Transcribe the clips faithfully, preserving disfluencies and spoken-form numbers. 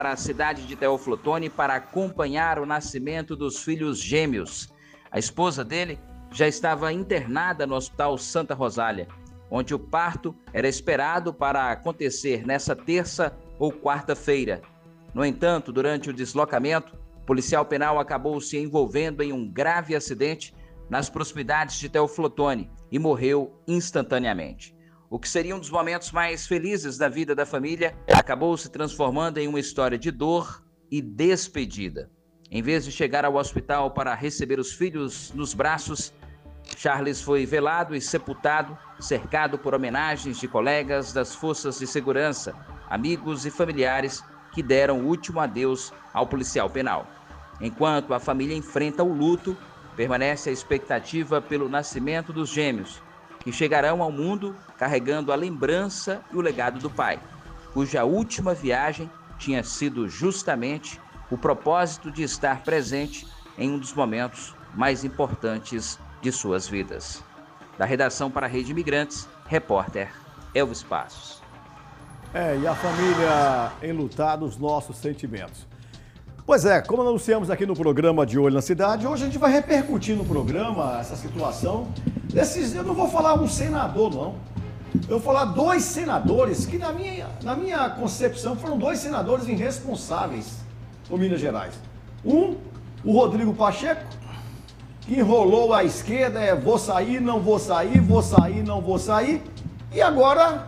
para a cidade de Teoflotone para acompanhar o nascimento dos filhos gêmeos. A esposa dele já estava internada no Hospital Santa Rosália, onde o parto era esperado para acontecer nessa terça ou quarta-feira. No entanto, durante o deslocamento, o policial penal acabou se envolvendo em um grave acidente nas proximidades de Teoflotone e morreu instantaneamente. O que seria um dos momentos mais felizes da vida da família acabou se transformando em uma história de dor e despedida. Em vez de chegar ao hospital para receber os filhos nos braços, Charles foi velado e sepultado, cercado por homenagens de colegas das forças de segurança, amigos e familiares que deram o último adeus ao policial penal. Enquanto a família enfrenta o luto, permanece a expectativa pelo nascimento dos gêmeos, que chegarão ao mundo carregando a lembrança e o legado do pai, cuja última viagem tinha sido justamente o propósito de estar presente em um dos momentos mais importantes de suas vidas. Da redação para a Rede Imigrantes, repórter Elvis Passos. É, e a família enlutada, os nossos sentimentos. Pois é, como anunciamos aqui no programa De Olho na Cidade, hoje a gente vai repercutir no programa essa situação. Desses, eu não vou falar um senador, não. Eu vou falar dois senadores que, na minha, na minha concepção, foram dois senadores irresponsáveis por Minas Gerais. Um, o Rodrigo Pacheco, que enrolou a esquerda, é vou sair, não vou sair, vou sair, não vou sair. E agora,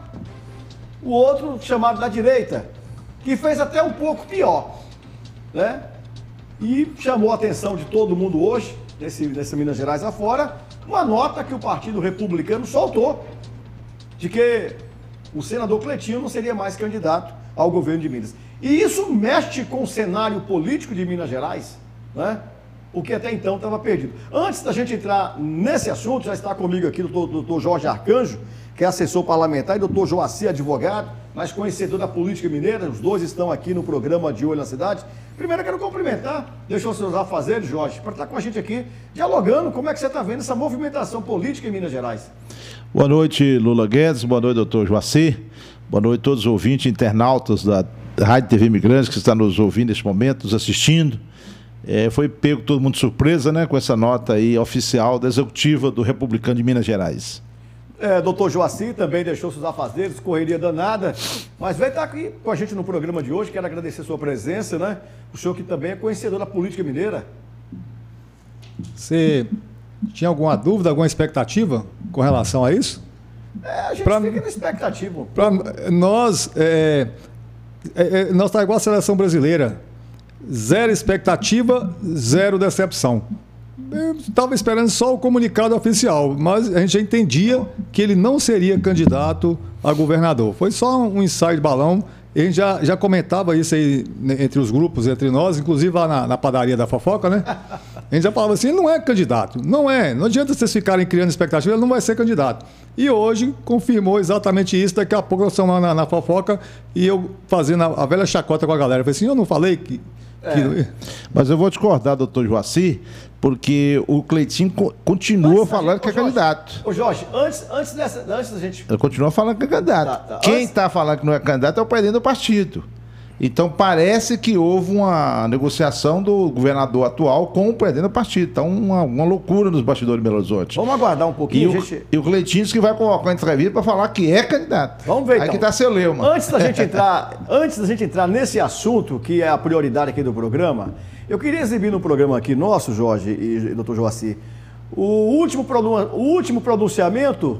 o outro, chamado da direita, que fez até um pouco pior, né? E chamou a atenção de todo mundo hoje, desse, desse Minas Gerais afora, uma nota que o Partido Republicano soltou, de que o senador Cleitinho não seria mais candidato ao governo de Minas. E isso mexe com o cenário político de Minas Gerais, né? O que até então estava perdido. Antes da gente entrar nesse assunto, já está comigo aqui o doutor Jorge Arcanjo, que é assessor parlamentar, e doutor Joaci, advogado, mas conhecedor da política mineira. Os dois estão aqui no programa De Olho na Cidade. Primeiro eu quero cumprimentar, deixa os seus afazeres, Jorge, para estar com a gente aqui, dialogando como é que você está vendo essa movimentação política em Minas Gerais. Boa noite, Lula Guedes, boa noite, doutor Joaci, boa noite a todos os ouvintes, internautas da Rádio T V Imigrantes que estão nos ouvindo nesse momento, nos assistindo. É, foi pego todo mundo de surpresa, né, com essa nota aí oficial da executiva do Republicano de Minas Gerais. É, doutor Joaci também deixou seus afazeres, correria danada, mas vai estar aqui com a gente no programa de hoje. Quero agradecer a sua presença, né? O senhor que também é conhecedor da política mineira. Você tinha alguma dúvida, alguma expectativa com relação a isso? É, a gente pra, fica na expectativa. Pra nós, é, é, nós tá igual a seleção brasileira. Zero expectativa, zero decepção. Eu estava esperando só o comunicado oficial, mas a gente já entendia que ele não seria candidato a governador. Foi só um ensaio de balão. A gente já, já comentava isso aí entre os grupos, entre nós, inclusive lá na, na padaria da fofoca, né? A gente já falava assim, ele não é candidato, não é. Não adianta vocês ficarem criando expectativa, ele não vai ser candidato. E hoje confirmou exatamente isso. Daqui a pouco nós estamos lá na, na fofoca e eu fazendo a, a velha chacota com a galera. Eu falei assim, eu não falei que... É. que... Mas eu vou discordar, doutor Joaci, porque o Cleitinho continua antes falando gente, que é Jorge, candidato. Ô Jorge, antes, antes, dessa, antes da gente... Ele continua falando que é candidato. Tá, tá. Quem está antes... falando que não é candidato é o presidente do partido. Então parece que houve uma negociação do governador atual com o presidente do partido. Então uma, uma loucura nos bastidores de Belo Horizonte. Vamos aguardar um pouquinho. E, gente... o, e o Cleitinho que vai colocar uma entrevista para falar que é candidato. Vamos ver, então. Aí que está seu leuma. Antes da gente entrar, antes da gente entrar nesse assunto, que é a prioridade aqui do programa, eu queria exibir no programa aqui nosso, Jorge e doutor Joaci, o último, o último pronunciamento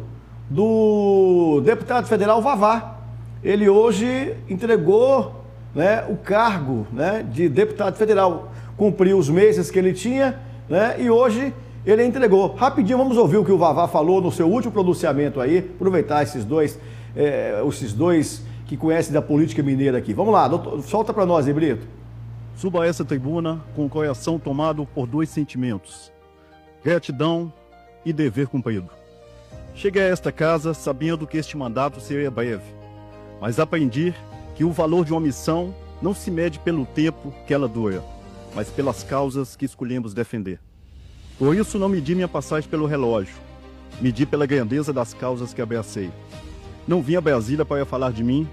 do deputado federal Vavá. Ele hoje entregou... Né, o cargo, né, de deputado federal, cumpriu os meses que ele tinha, né, e hoje ele entregou. Rapidinho, vamos ouvir o que o Vavá falou no seu último pronunciamento aí, aproveitar esses dois, é, esses dois que conhecem da política mineira aqui. Vamos lá, doutor, solta para nós, hein, Brito. Suba a essa tribuna com o coração tomado por dois sentimentos: gratidão e dever cumprido. Cheguei a esta casa sabendo que este mandato seria breve, mas aprendi que o valor de uma missão não se mede pelo tempo que ela dura, mas pelas causas que escolhemos defender. Por isso não medi minha passagem pelo relógio, medi pela grandeza das causas que abracei. Não vim a Brasília para falar de mim,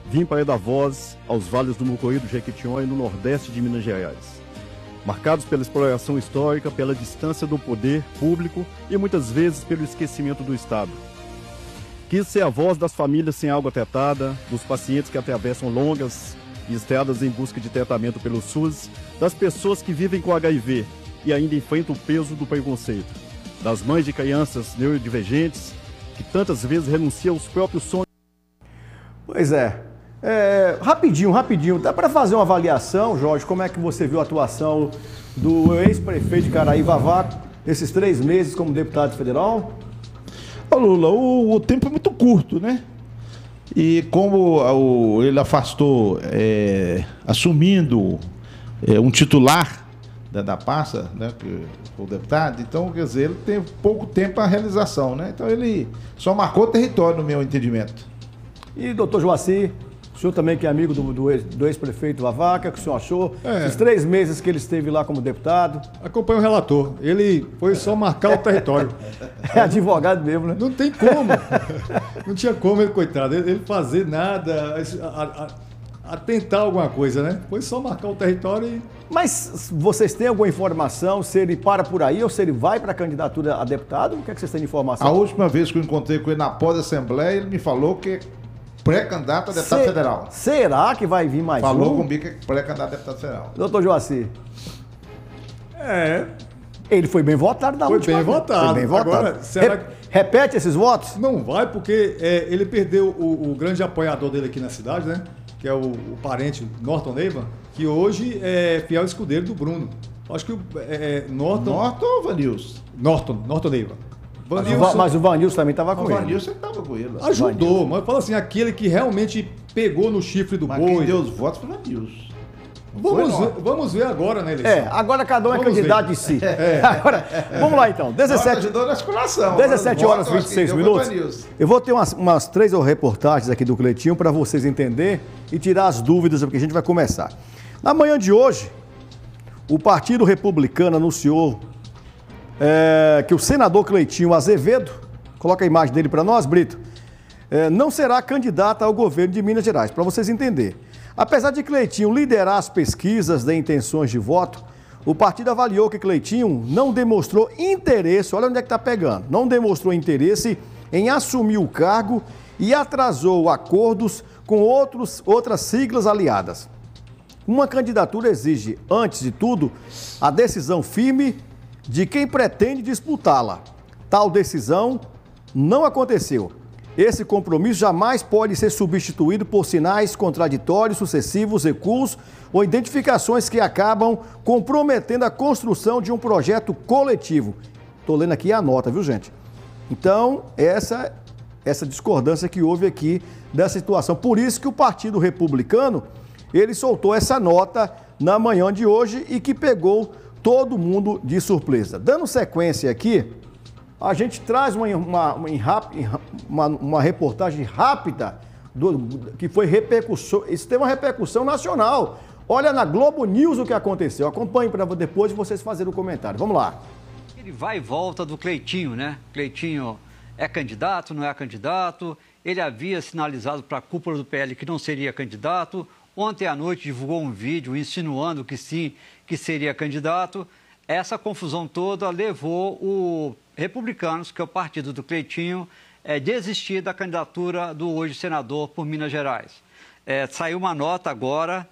vim para dar voz aos vales do Mucoí, do Jequitinhonha e no nordeste de Minas Gerais, marcados pela exploração histórica, pela distância do poder público e muitas vezes pelo esquecimento do Estado. Quis ser a voz das famílias sem água tratada, dos pacientes que atravessam longas estradas em busca de tratamento pelo SUS, das pessoas que vivem com H I V e ainda enfrentam o peso do preconceito, das mães de crianças neurodivergentes que tantas vezes renunciam aos próprios sonhos. Pois é. É, rapidinho, rapidinho, dá para fazer uma avaliação, Jorge, como é que você viu a atuação do ex-prefeito de Caraí, Vavaco, esses três meses como deputado federal? Ô Lula, o, o tempo é muito curto, né? E como o, ele afastou, é, assumindo é, um titular da, da pasta, né, que foi o deputado, então, quer dizer, ele tem pouco tempo para a realização, né? Então ele só marcou o território, no meu entendimento. E doutor Joaci, o senhor também que é amigo do, do, ex, do ex-prefeito Vavaca, o que o senhor achou? É. Esses três meses que ele esteve lá como deputado. Acompanha o relator. Ele foi só marcar o território. É advogado mesmo, né? Não tem como. Não tinha como ele, coitado, ele, ele fazer nada, a, a, a tentar alguma coisa, né? Foi só marcar o território e... Mas vocês têm alguma informação se ele para por aí ou se ele vai para a candidatura a deputado? O que é que vocês têm de informação? A última vez que eu encontrei com ele na pós-assembleia, ele me falou que pré-candidato a deputado Se- federal. Será que vai vir mais Falou um? comigo que é pré-candidato a deputado federal. Doutor Joaci, É, ele foi bem votado da Foi última bem vez. votado. Foi bem votado. Agora, será Re- que- Repete esses votos? não vai porque é, ele perdeu o, o grande apoiador dele aqui na cidade, né? Que é o, o parente Norton Neiva, que hoje é fiel escudeiro do Bruno. Acho que o é, Norton... Norton ou Vanilson? Norton, Norton Neiva. Mas o, Vanilson Va- mas o Vanilson também estava O com ele. Vanilson estava com ele. ajudou, mas fala assim, aquele que realmente pegou no chifre do Mas quem boi. deu os votos foi o Vanilson. Vamos Foi, ver, vamos ver agora na eleição. É, agora cada um é Vamos candidato ver. de si. Agora, vamos lá então. Norton dezessete, ajudou na esculação. dezessete horas e vinte e seis minutos. minutos. Eu vou ter umas, umas três reportagens aqui do Cleitinho para vocês entenderem e tirar as dúvidas, porque a gente vai começar. Na manhã de hoje, o Partido Republicano anunciou é, que o senador Cleitinho Azevedo, coloca a imagem dele para nós, Brito, é, não será candidato ao governo de Minas Gerais, para vocês entenderem. Apesar de Cleitinho liderar as pesquisas de intenções de voto, o partido avaliou que Cleitinho não demonstrou interesse, olha onde é que está pegando, não demonstrou interesse em assumir o cargo e atrasou acordos com outros, outras siglas aliadas. Uma candidatura exige, antes de tudo, a decisão firme de quem pretende disputá-la. Tal decisão não aconteceu. Esse compromisso jamais pode ser substituído por sinais contraditórios, sucessivos, recuos ou identificações que acabam comprometendo a construção de um projeto coletivo. Estou lendo aqui a nota, viu, gente? Então, essa, essa discordância que houve aqui dessa situação. Por isso que o Partido Republicano, ele soltou essa nota na manhã de hoje e que pegou todo mundo de surpresa. Dando sequência aqui, a gente traz uma, uma, uma, uma reportagem rápida do, que foi repercussão, isso teve uma repercussão nacional. Olha na Globo News o que aconteceu. Acompanhe para depois vocês fazerem o comentário. Vamos lá. Ele vai e volta do Cleitinho, né? Cleitinho é candidato, não é candidato. Ele havia sinalizado para a cúpula do P L que não seria candidato. Ontem à noite divulgou um vídeo insinuando que sim, que seria candidato. Essa confusão toda levou o Republicanos, que é o partido do Cleitinho, é, desistir da candidatura do hoje senador por Minas Gerais. É, saiu uma nota agora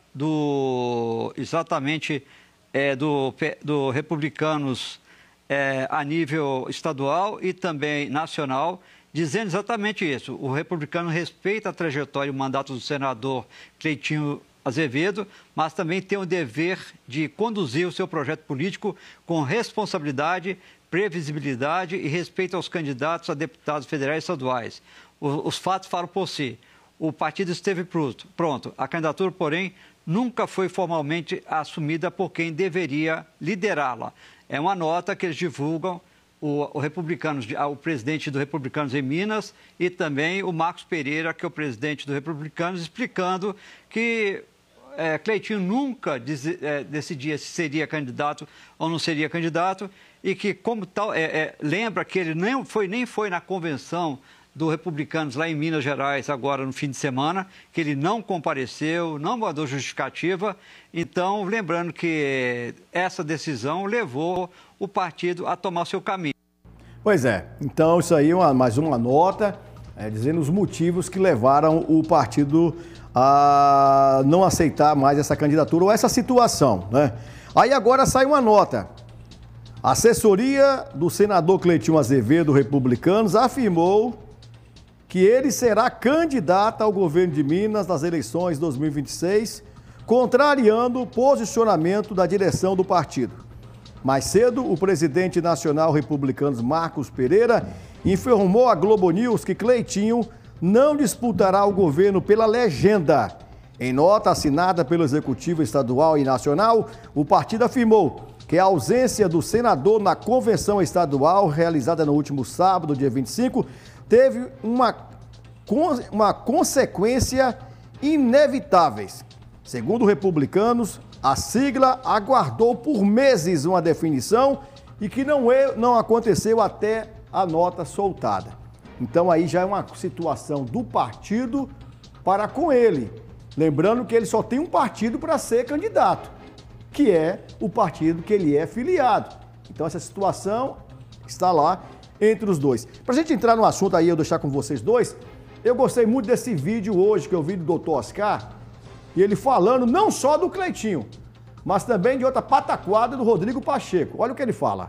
do exatamente é, do, do Republicanos é, a nível estadual e também nacional, dizendo exatamente isso. O Republicano respeita a trajetória e o mandato do senador Cleitinho Azevedo, mas também tem o dever de conduzir o seu projeto político com responsabilidade, previsibilidade e respeito aos candidatos a deputados federais e estaduais. O, os fatos falam por si. O partido esteve pronto, pronto. A candidatura, porém, nunca foi formalmente assumida por quem deveria liderá-la. É uma nota que eles divulgam, o, o, Republicanos, o presidente do Republicanos em Minas e também o Marcos Pereira, que é o presidente do Republicanos, explicando que é, Cleitinho nunca diz, é, decidia se seria candidato ou não seria candidato e que, como tal, é, é, lembra que ele nem foi, nem foi na convenção do Republicanos lá em Minas Gerais, agora no fim de semana, que ele não compareceu, não mandou justificativa. Então, lembrando que essa decisão levou o partido a tomar seu caminho. Pois é, então isso aí é uma, mais uma nota, é, dizendo os motivos que levaram o partido a não aceitar mais essa candidatura ou essa situação, né? Aí agora sai uma nota. A assessoria do senador Cleitinho Azevedo, Republicanos, afirmou que ele será candidato ao governo de Minas nas eleições de dois mil e vinte e seis, contrariando o posicionamento da direção do partido. Mais cedo, o presidente nacional Republicanos, Marcos Pereira, informou à Globo News que Cleitinho não disputará o governo pela legenda. Em nota assinada pelo Executivo Estadual e Nacional, o partido afirmou que a ausência do senador na convenção estadual, realizada no último sábado, dia vinte e cinco, teve uma, uma consequência inevitáveis. Segundo Republicanos, a sigla aguardou por meses uma definição e que não, é, não aconteceu até a nota soltada. Então aí já é uma situação do partido para com ele. Lembrando que ele só tem um partido para ser candidato, que é o partido que ele é filiado. Então essa situação está lá entre os dois. Para a gente entrar no assunto aí, eu deixar com vocês dois, eu gostei muito desse vídeo hoje que eu vi do doutor Oscar, e ele falando não só do Cleitinho, mas também de outra pataquada do Rodrigo Pacheco. Olha o que ele fala.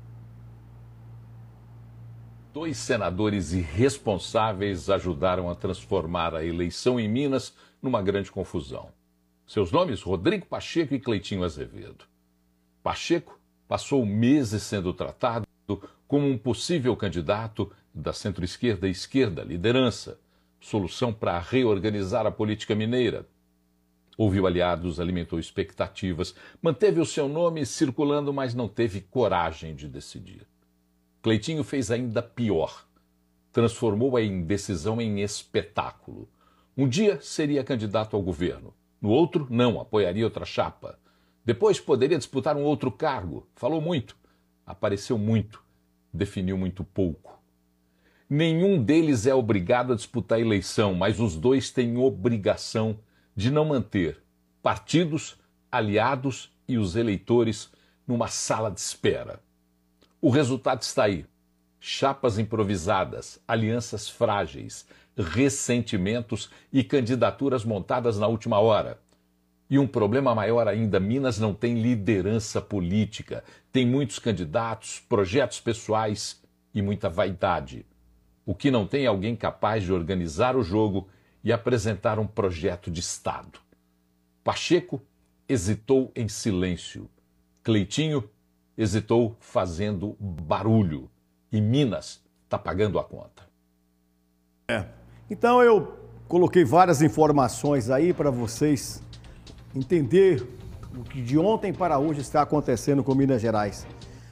Dois senadores irresponsáveis ajudaram a transformar a eleição em Minas numa grande confusão. Seus nomes, Rodrigo Pacheco e Cleitinho Azevedo. Pacheco passou meses sendo tratado como um possível candidato da centro-esquerda e esquerda, liderança, solução para reorganizar a política mineira. Ouviu aliados, alimentou expectativas, manteve o seu nome circulando, mas não teve coragem de decidir. Cleitinho fez ainda pior. Transformou a indecisão em espetáculo. Um dia seria candidato ao governo. No outro, não, apoiaria outra chapa. Depois poderia disputar um outro cargo. Falou muito, apareceu muito, definiu muito pouco. Nenhum deles é obrigado a disputar a eleição, mas os dois têm obrigação de não manter partidos, aliados e os eleitores numa sala de espera. O resultado está aí. Chapas improvisadas, alianças frágeis, ressentimentos e candidaturas montadas na última hora. E um problema maior ainda, Minas não tem liderança política, tem muitos candidatos, projetos pessoais e muita vaidade. O que não tem é alguém capaz de organizar o jogo e apresentar um projeto de Estado. Pacheco hesitou em silêncio. Cleitinho hesitou fazendo barulho. E Minas está pagando a conta. É. Então eu coloquei várias informações aí para vocês entender o que de ontem para hoje está acontecendo com Minas Gerais.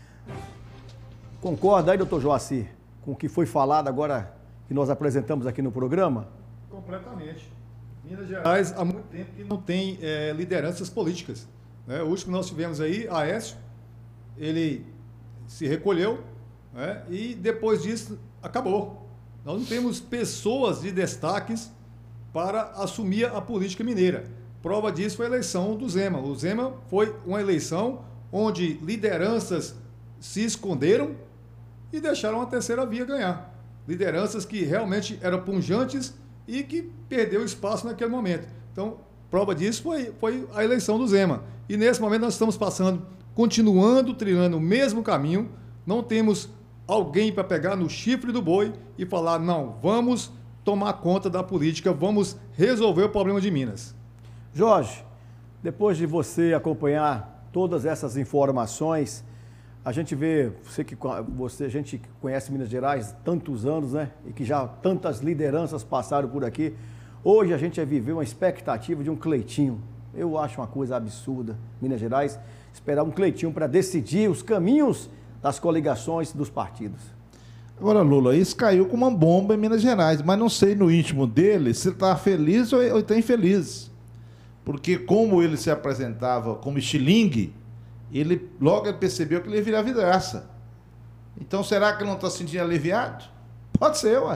Concorda aí, doutor Joacir, com o que foi falado agora que nós apresentamos aqui no programa? Completamente. Minas Gerais há muito tempo que não tem é, lideranças políticas, né? O último que nós tivemos aí, Aécio, ele se recolheu, né? E depois disso acabou. Nós não temos pessoas de destaques para assumir a política mineira. Prova disso foi a eleição do Zema. O Zema foi uma eleição onde lideranças se esconderam e deixaram a terceira via ganhar. Lideranças que realmente eram pujantes e que perdeu espaço naquele momento. Então, prova disso foi, foi a eleição do Zema. E nesse momento nós estamos passando, continuando trilhando o mesmo caminho, não temos alguém para pegar no chifre do boi e falar, não, vamos tomar conta da política, vamos resolver o problema de Minas. Jorge, depois de você acompanhar todas essas informações, a gente vê, você que você, a gente que conhece Minas Gerais tantos anos, né? E que já tantas lideranças passaram por aqui. Hoje a gente vai viver uma expectativa de um Cleitinho. Eu acho uma coisa absurda, Minas Gerais, esperar um Cleitinho para decidir os caminhos das coligações dos partidos. Agora, Lula, isso caiu como uma bomba em Minas Gerais, mas não sei no íntimo dele se ele está feliz ou está infeliz. Porque como ele se apresentava como estilingue, ele logo ele percebeu que ele ia virar vidraça. Então, será que ele não está se sentindo aliviado? Pode ser, ué.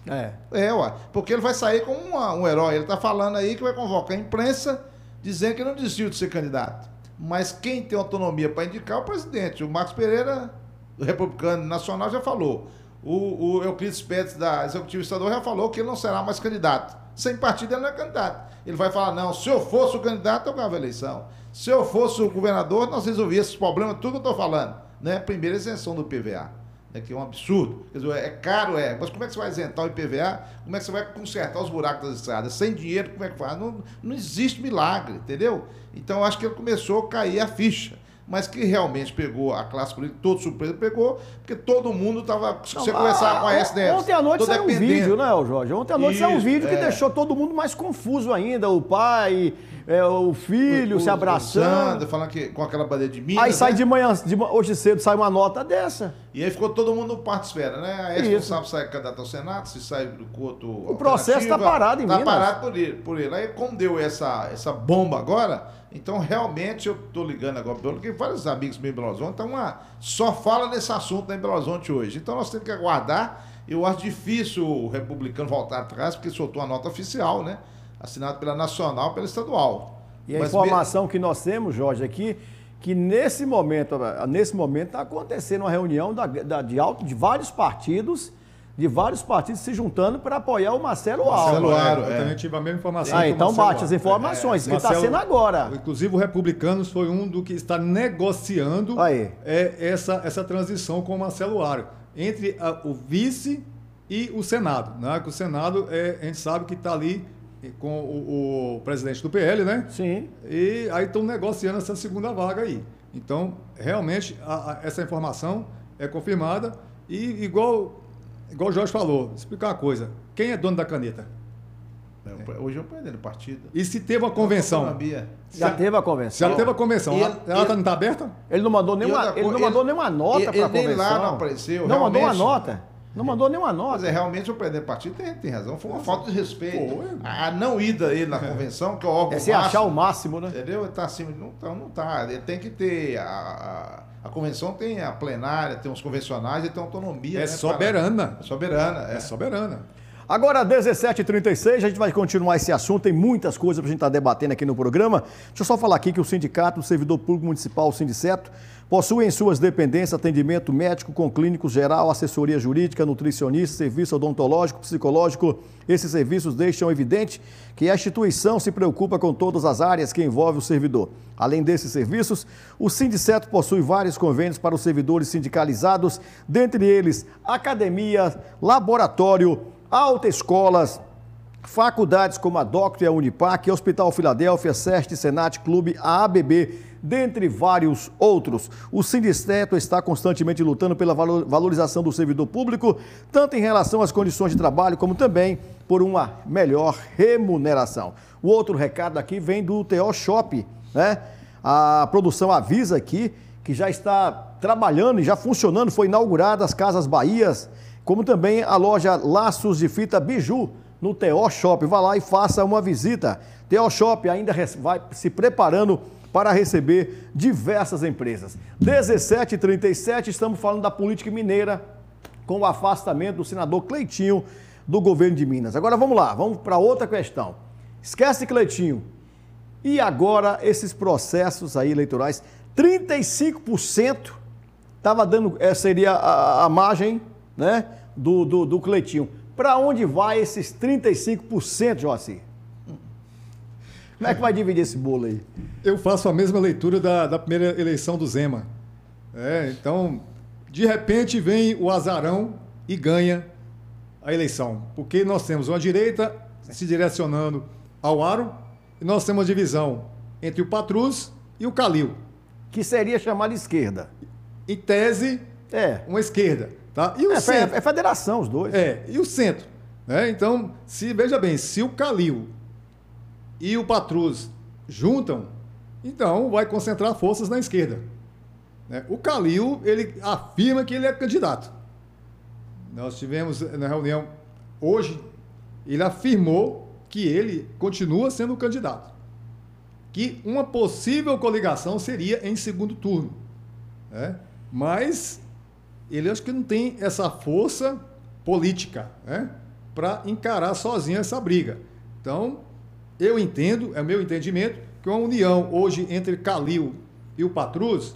É. É, ué. Porque ele vai sair como uma- um herói. Ele está falando aí que vai convocar a imprensa dizendo que não desistiu de ser candidato. Mas quem tem autonomia para indicar é o presidente. O Marcos Pereira, do Republicano Nacional, já falou. O, o Euclides Pérez, da Executiva Estadual, já falou que ele não será mais candidato. Sem partido, ele não é candidato. Ele vai falar, não, se eu fosse o candidato, eu ganhava a eleição. Se eu fosse o governador, nós resolvíamos esses problemas, tudo que eu estou falando. Né? Primeira isenção do I P V A. Né? Que é um absurdo. Quer dizer, é caro, é. Mas como é que você vai isentar o I P V A? Como é que você vai consertar os buracos das estradas? Sem dinheiro, como é que faz? Não, não existe milagre, entendeu? Então, eu acho que ele começou a cair a ficha. Mas que realmente pegou a classe política, todo surpresa pegou, porque todo mundo estava. Se você conversar com a S D F. Ontem à noite saiu um vídeo, né, Jorge? Ontem à noite Isso, saiu um vídeo que é. deixou todo mundo mais confuso ainda. O pai, é, o filho O- se o abraçando. Zander falando que com aquela bandeira de Minas. Aí sai né? de manhã, de ma- hoje cedo sai uma nota dessa. E aí ficou todo mundo no partisfera, né? A S não Isso. sabe se sai candidato ao Senado, se sai do Couto. O processo tá parado em tá Minas. Tá parado por ele, por ele. Aí, como deu essa, essa bomba agora, então realmente eu tô ligando agora, porque vários amigos meus em Belo Horizonte, então uma, só fala nesse assunto em Belo Horizonte hoje. Então nós temos que aguardar. Eu acho difícil o republicano voltar atrás, porque soltou a nota oficial, né? Assinada pela Nacional, pela Estadual. E a Mas informação que nós temos, Jorge, aqui, que nesse momento, nesse momento está acontecendo uma reunião da, da- de, alto, de vários partidos, de vários partidos se juntando para apoiar o Marcelo Alves. Marcelo Aro, eu é. também tive a mesma informação. Ah, que o então Marcelo bate as Aro. informações, que está Marcelo- sendo agora. Inclusive, o Republicanos foi um do que está negociando Aí. é, essa, essa transição com o Marcelo Aro, entre a- o vice e o Senado. Né? Que o Senado, é, a gente sabe que está ali com o, o presidente do P L, né? Sim. E aí estão negociando essa segunda vaga aí. Então, realmente, a- a- essa informação é confirmada. E igual, igual o Jorge falou, explicar uma coisa. Quem é dono da caneta? É, hoje eu presidente do partido. E se teve uma convenção? Autonomia. Já teve a convenção. Já teve a convenção. Ele- Ela ela ele- não está aberta? Ele não mandou nenhuma, outra ele não coisa, mandou ele- nenhuma nota ele- para a ele nem convenção. lá não apareceu, Não mandou uma realmente. nota. Não mandou nenhuma nota. Mas é, realmente o presidente do partido tem, tem razão. Foi uma falta de respeito. Foi. A não ida dele na convenção, que é o órgão É se achar o máximo, né? Entendeu? Ele tá acima. Não tá, não tá. Ele tem que ter. A, a, a convenção tem a plenária, tem os convencionais, ele tem autonomia. É né, soberana. para- É soberana. É. É soberana. Agora, dezessete e trinta e seis, a gente vai continuar esse assunto, tem muitas coisas para a gente estar debatendo aqui no programa. Deixa eu só falar aqui que o Sindicato do Servidor Público Municipal, o Sindiceto, possui em suas dependências atendimento médico com clínico geral, assessoria jurídica, nutricionista, serviço odontológico, psicológico. Esses serviços deixam evidente que a instituição se preocupa com todas as áreas que envolvem o servidor. Além desses serviços, o Sindiceto possui vários convênios para os servidores sindicalizados, dentre eles academia, laboratório, autoescolas, faculdades como a Doctor e a Unipac, Hospital Filadélfia, SEST, Senat, Clube, a A B B, dentre vários outros. O Sindiceto está constantemente lutando pela valo- valorização do servidor público, tanto em relação às condições de trabalho, como também por uma melhor remuneração. O outro recado aqui vem do T O Shop, né? A produção avisa aqui que já está trabalhando e já funcionando, foi inaugurada as Casas Bahias, como também a loja Laços de Fita Biju, no T O Shop. Vá lá e faça uma visita. T O Shop ainda res- vai se preparando para receber diversas empresas. dezessete e trinta e sete, estamos falando da política mineira, com o afastamento do senador Cleitinho do governo de Minas. Agora vamos lá, vamos para outra questão. Esquece Cleitinho. E agora esses processos aí eleitorais, trinta e cinco por cento estava dando, essa seria a, a margem, né, do, do, do Cleitinho. Para onde vai esses trinta e cinco por cento, Joacir? Como é que vai dividir esse bolo aí? Eu faço a mesma leitura da, da primeira eleição do Zema. É, então, de repente vem o azarão e ganha a eleição. Porque nós temos uma direita se direcionando ao Aro e nós temos uma divisão entre o Patrus e o Calil. Que seria chamada esquerda. Em tese, É. uma esquerda. Tá? E o É, centro? é federação os dois. É, e o centro? Né? Então, se veja bem, se o Calil e o Patrus juntam, então vai concentrar forças na esquerda. Né? O Calil, ele afirma que ele é candidato. Nós tivemos na reunião hoje, ele afirmou que ele continua sendo candidato. Que uma possível coligação seria em segundo turno. Né? Mas ele acho que não tem essa força política, né? para encarar sozinho essa briga. Então, eu entendo, é o meu entendimento, que uma união hoje entre Calil e o Patrus,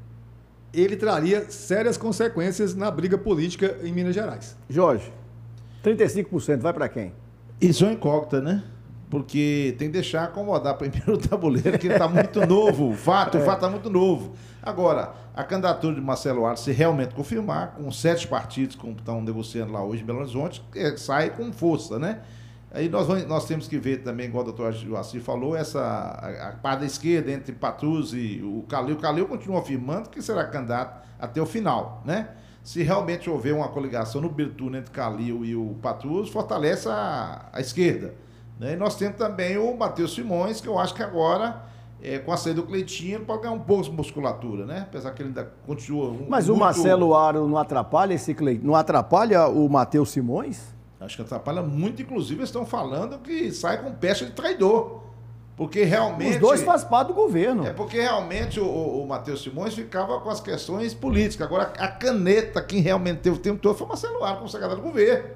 ele traria sérias consequências na briga política em Minas Gerais. Jorge, trinta e cinco por cento vai para quem? Isso é uma incógnita, né? Porque tem que deixar acomodar primeiro o tabuleiro, que está muito novo. O fato, é. o fato está muito novo. Agora, a candidatura de Marcelo Aros, se realmente confirmar, com sete partidos que estão negociando lá hoje em Belo Horizonte, é, sai com força, né? Aí nós, vamos, nós temos que ver também, igual o doutor Joacir falou, essa, a, a parte da esquerda entre Patrus e o Calil. O Calil continua afirmando que será candidato até o final, né? Se realmente houver uma coligação no primeiro turno entre Calil e o Patrus, fortalece a, a esquerda. Né? E nós temos também o Matheus Simões, que eu acho que agora, é, com a saída do Cleitinho, ele pode ganhar um pouco de musculatura, né? Apesar que ele ainda continua... Um, Mas muito... o Marcelo Aro não atrapalha esse Cleitinho? Não atrapalha o Matheus Simões? Acho que atrapalha muito, inclusive eles estão falando que sai com pecha de traidor. Porque realmente... Os dois fazem parte do governo. É porque realmente o, o, o Matheus Simões ficava com as questões políticas. Agora, a caneta, quem realmente teve o tempo todo foi o Marcelo Aro, como secretário do governo.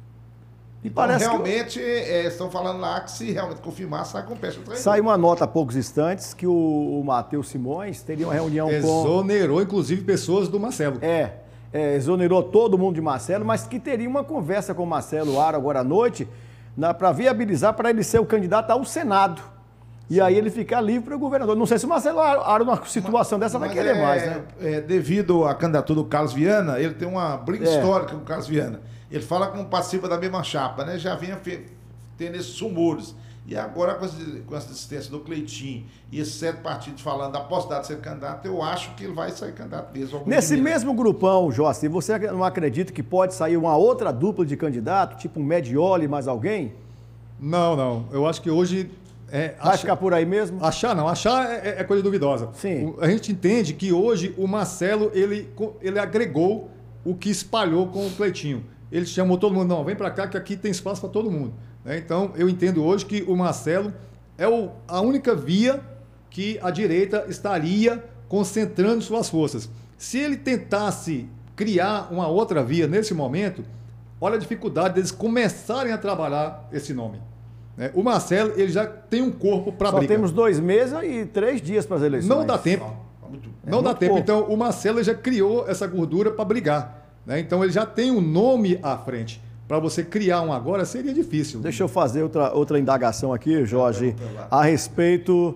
E então, parece realmente, que... é, estão falando lá que se realmente confirmar, sai com pecha de traidor. Saiu uma nota há poucos instantes que o, o Matheus Simões teria uma reunião com... Exonerou, inclusive, pessoas do Marcelo. É. É, exonerou todo mundo de Marcelo, mas que teria uma conversa com o Marcelo Aro agora à noite para viabilizar para ele ser o candidato ao Senado. E Sim. aí ele ficar livre para o governador. Não sei se o Marcelo Aro, numa situação mas, dessa, vai querer é, mais, né? É, devido à candidatura do Carlos Viana, ele tem uma briga é. histórica com o Carlos Viana. Ele fala como participa da mesma chapa, né? Já vinha tendo esses rumores. E agora, com essa, com essa desistência do Cleitinho e esses sete partidos falando da possibilidade de ser candidato, eu acho que ele vai sair candidato mesmo. Nesse mesmo grupão, Joacir, você não acredita que pode sair uma outra dupla de candidato, tipo um Medioli mais alguém? Não, não. Eu acho que hoje... É, vai achar, ficar por aí mesmo? Achar não. Achar é, é coisa duvidosa. Sim. O, a gente entende que hoje o Marcelo, ele, ele agregou o que espalhou com o Cleitinho. Ele chamou todo mundo, não, vem para cá que aqui tem espaço para todo mundo. Então, eu entendo hoje que o Marcelo é o, a única via que a direita estaria concentrando suas forças. Se ele tentasse criar uma outra via nesse momento, olha a dificuldade deles começarem a trabalhar esse nome. O Marcelo, ele já tem um corpo para briga. Só temos dois meses e três dias para as eleições. Não dá tempo. É Não dá tempo. Pouco. Então, o Marcelo já criou essa gordura para brigar. Então, ele já tem um nome à frente. Para você criar um agora seria difícil. Deixa eu fazer outra, outra indagação aqui, Jorge, a respeito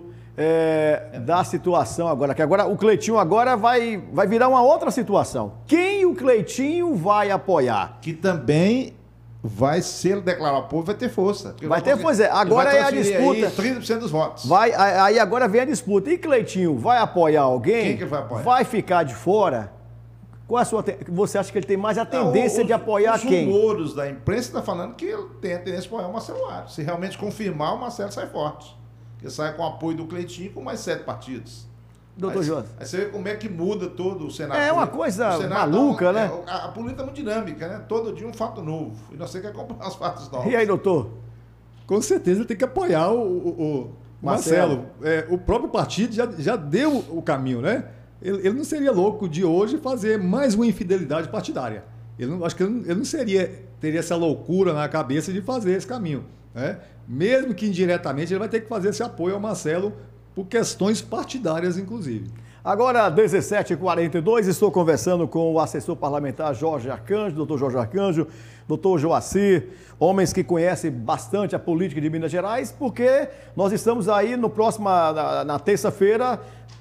é, da situação agora. Que agora o Cleitinho agora vai, vai virar uma outra situação. Quem o Cleitinho vai apoiar? Que também vai, se ele declarar apoio, vai ter força. Vai ter, pois é. Agora é a disputa. Aí trinta por cento dos votos. Vai, aí agora vem a disputa. E Cleitinho vai apoiar alguém? Quem que vai apoiar? Vai ficar de fora? Qual a sua, você acha que ele tem mais a tendência não, de apoiar os quem? Os rumores da imprensa estão falando que ele tem a tendência de apoiar o Marcelo Aros. Se realmente confirmar, o Marcelo sai forte. Porque sai com o apoio do Cleitinho com mais sete partidos. Doutor José. Aí você vê como é que muda todo o cenário. É uma coisa maluca, tá, né? É, a, a política é muito dinâmica, né? Todo dia um fato novo. E nós temos que acompanhar os fatos novos. E aí, doutor? Com certeza ele tem que apoiar o, o, o Marcelo. Marcelo. É, o próprio partido já, já deu o caminho, né? Ele, ele não seria louco de hoje fazer mais uma infidelidade partidária. Ele não, acho que ele não, ele não seria, teria essa loucura na cabeça de fazer esse caminho. Né? Mesmo que indiretamente ele vai ter que fazer esse apoio ao Marcelo por questões partidárias, inclusive. Agora, dezessete e quarenta e dois, estou conversando com o assessor parlamentar Jorge Arcanjo, doutor Jorge Arcanjo, doutor Joacir, homens que conhecem bastante a política de Minas Gerais, porque nós estamos aí no próximo, na, na terça-feira,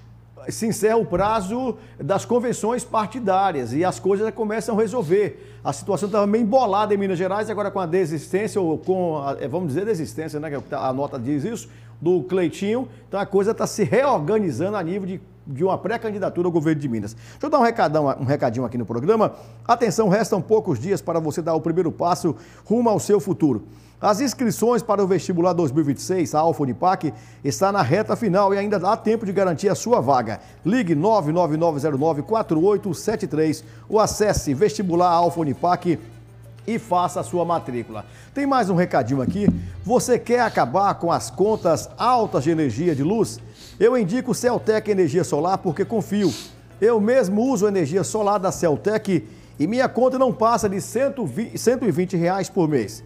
se encerra o prazo das convenções partidárias e as coisas começam a resolver. A situação estava meio embolada em Minas Gerais, agora com a desistência, ou com, a, vamos dizer desistência, né, que a nota diz isso, do Cleitinho, então a coisa está se reorganizando a nível de, de uma pré-candidatura ao governo de Minas. Deixa eu dar um recadão, um recadinho aqui no programa. Atenção, restam poucos dias para você dar o primeiro passo rumo ao seu futuro. As inscrições para o vestibular dois mil e vinte e seis, a Alfa Unipac, está na reta final e ainda dá tempo de garantir a sua vaga. Ligue nove nove nove zero nove quatro oito sete três ou acesse vestibular Alfa Unipac e faça a sua matrícula. Tem mais um recadinho aqui. Você quer acabar com as contas altas de energia de luz? Eu indico o Celtec Energia Solar porque confio. Eu mesmo uso energia solar da Celtec e minha conta não passa de cento e vinte reais por mês.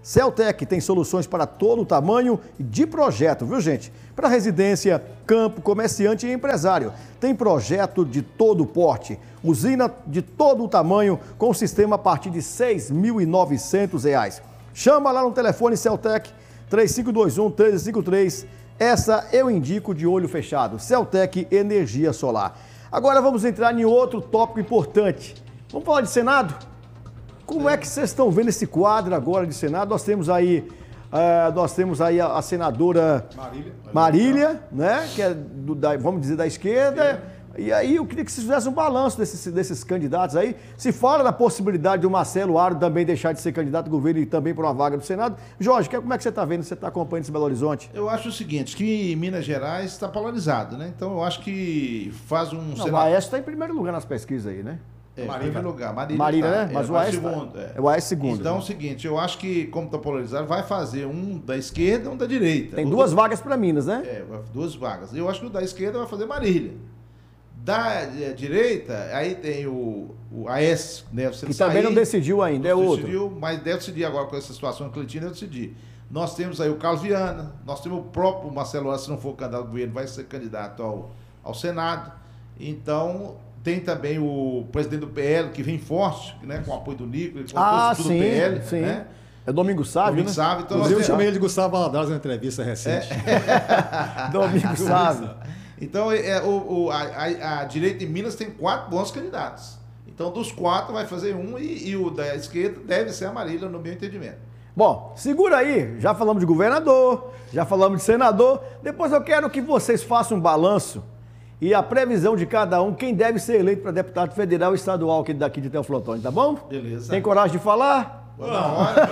Celtec tem soluções para todo o tamanho de projeto, viu gente? Para residência, campo, comerciante e empresário. Tem projeto de todo o porte, usina de todo o tamanho, com sistema a partir de seis mil e novecentos reais. Chama lá no telefone Celtec três cinco dois um, três cinco três. Essa eu indico de olho fechado. Celtec Energia Solar. Agora vamos entrar em outro tópico importante. Vamos falar de Senado? Como é que vocês estão vendo esse quadro agora de Senado? Nós temos aí, uh, nós temos aí a, a senadora Marília, Marília, né? Que é, do, da, vamos dizer, da esquerda. É. E aí eu queria que vocês fizessem um balanço desses, desses candidatos aí. Se fala da possibilidade do Marcelo Aro também deixar de ser candidato ao governo e também para uma vaga do Senado. Jorge, como é que você está vendo? Você está acompanhando esse Belo Horizonte? Eu acho o seguinte, que Minas Gerais está polarizado, né? Então eu acho que faz um... Não, Senado... o Aécio está em primeiro lugar nas pesquisas aí, né? É, em primeiro lugar. Marília, Marília tá, né? Mas é, o Aécio segundo. Tá, é. é o Aécio segundo. Então é né? o seguinte, eu acho que, como está polarizado, vai fazer um da esquerda e um da direita. Tem o duas do... vagas para Minas, né? É, duas vagas. Eu acho que o da esquerda vai fazer Marília. Da é, direita, aí tem o, o Aécio, né? Você que sair, também não decidiu ainda, é não outro. Decidiu, mas deve decidir agora com essa situação do Cleitinho, deve decidir. Nós temos aí o Carlos Viana, nós temos o próprio Marcelo Aro, se não for candidato ao governo, vai ser candidato ao, ao Senado. Então... Tem também o presidente do P L, que vem forte, né, com o apoio do Nico, com ah, tudo sim, do P L. Sim. Né? É Domingo Sávio, Domingo né? Sávio. Então Inclusive, eu nós chamei ele de Gustavo Valadares na entrevista recente. É. Domingo Sávio. Então, é, o, o, a, a, a direita de Minas tem quatro bons candidatos. Então, dos quatro, vai fazer um e, e o da esquerda deve ser a Marília, no meu entendimento. Bom, segura aí. Já falamos de governador, já falamos de senador. Depois eu quero que vocês façam um balanço e a previsão de cada um, quem deve ser eleito para deputado federal e estadual aqui daqui de Teoflotone, tá bom? Beleza. Tem coragem de falar? Na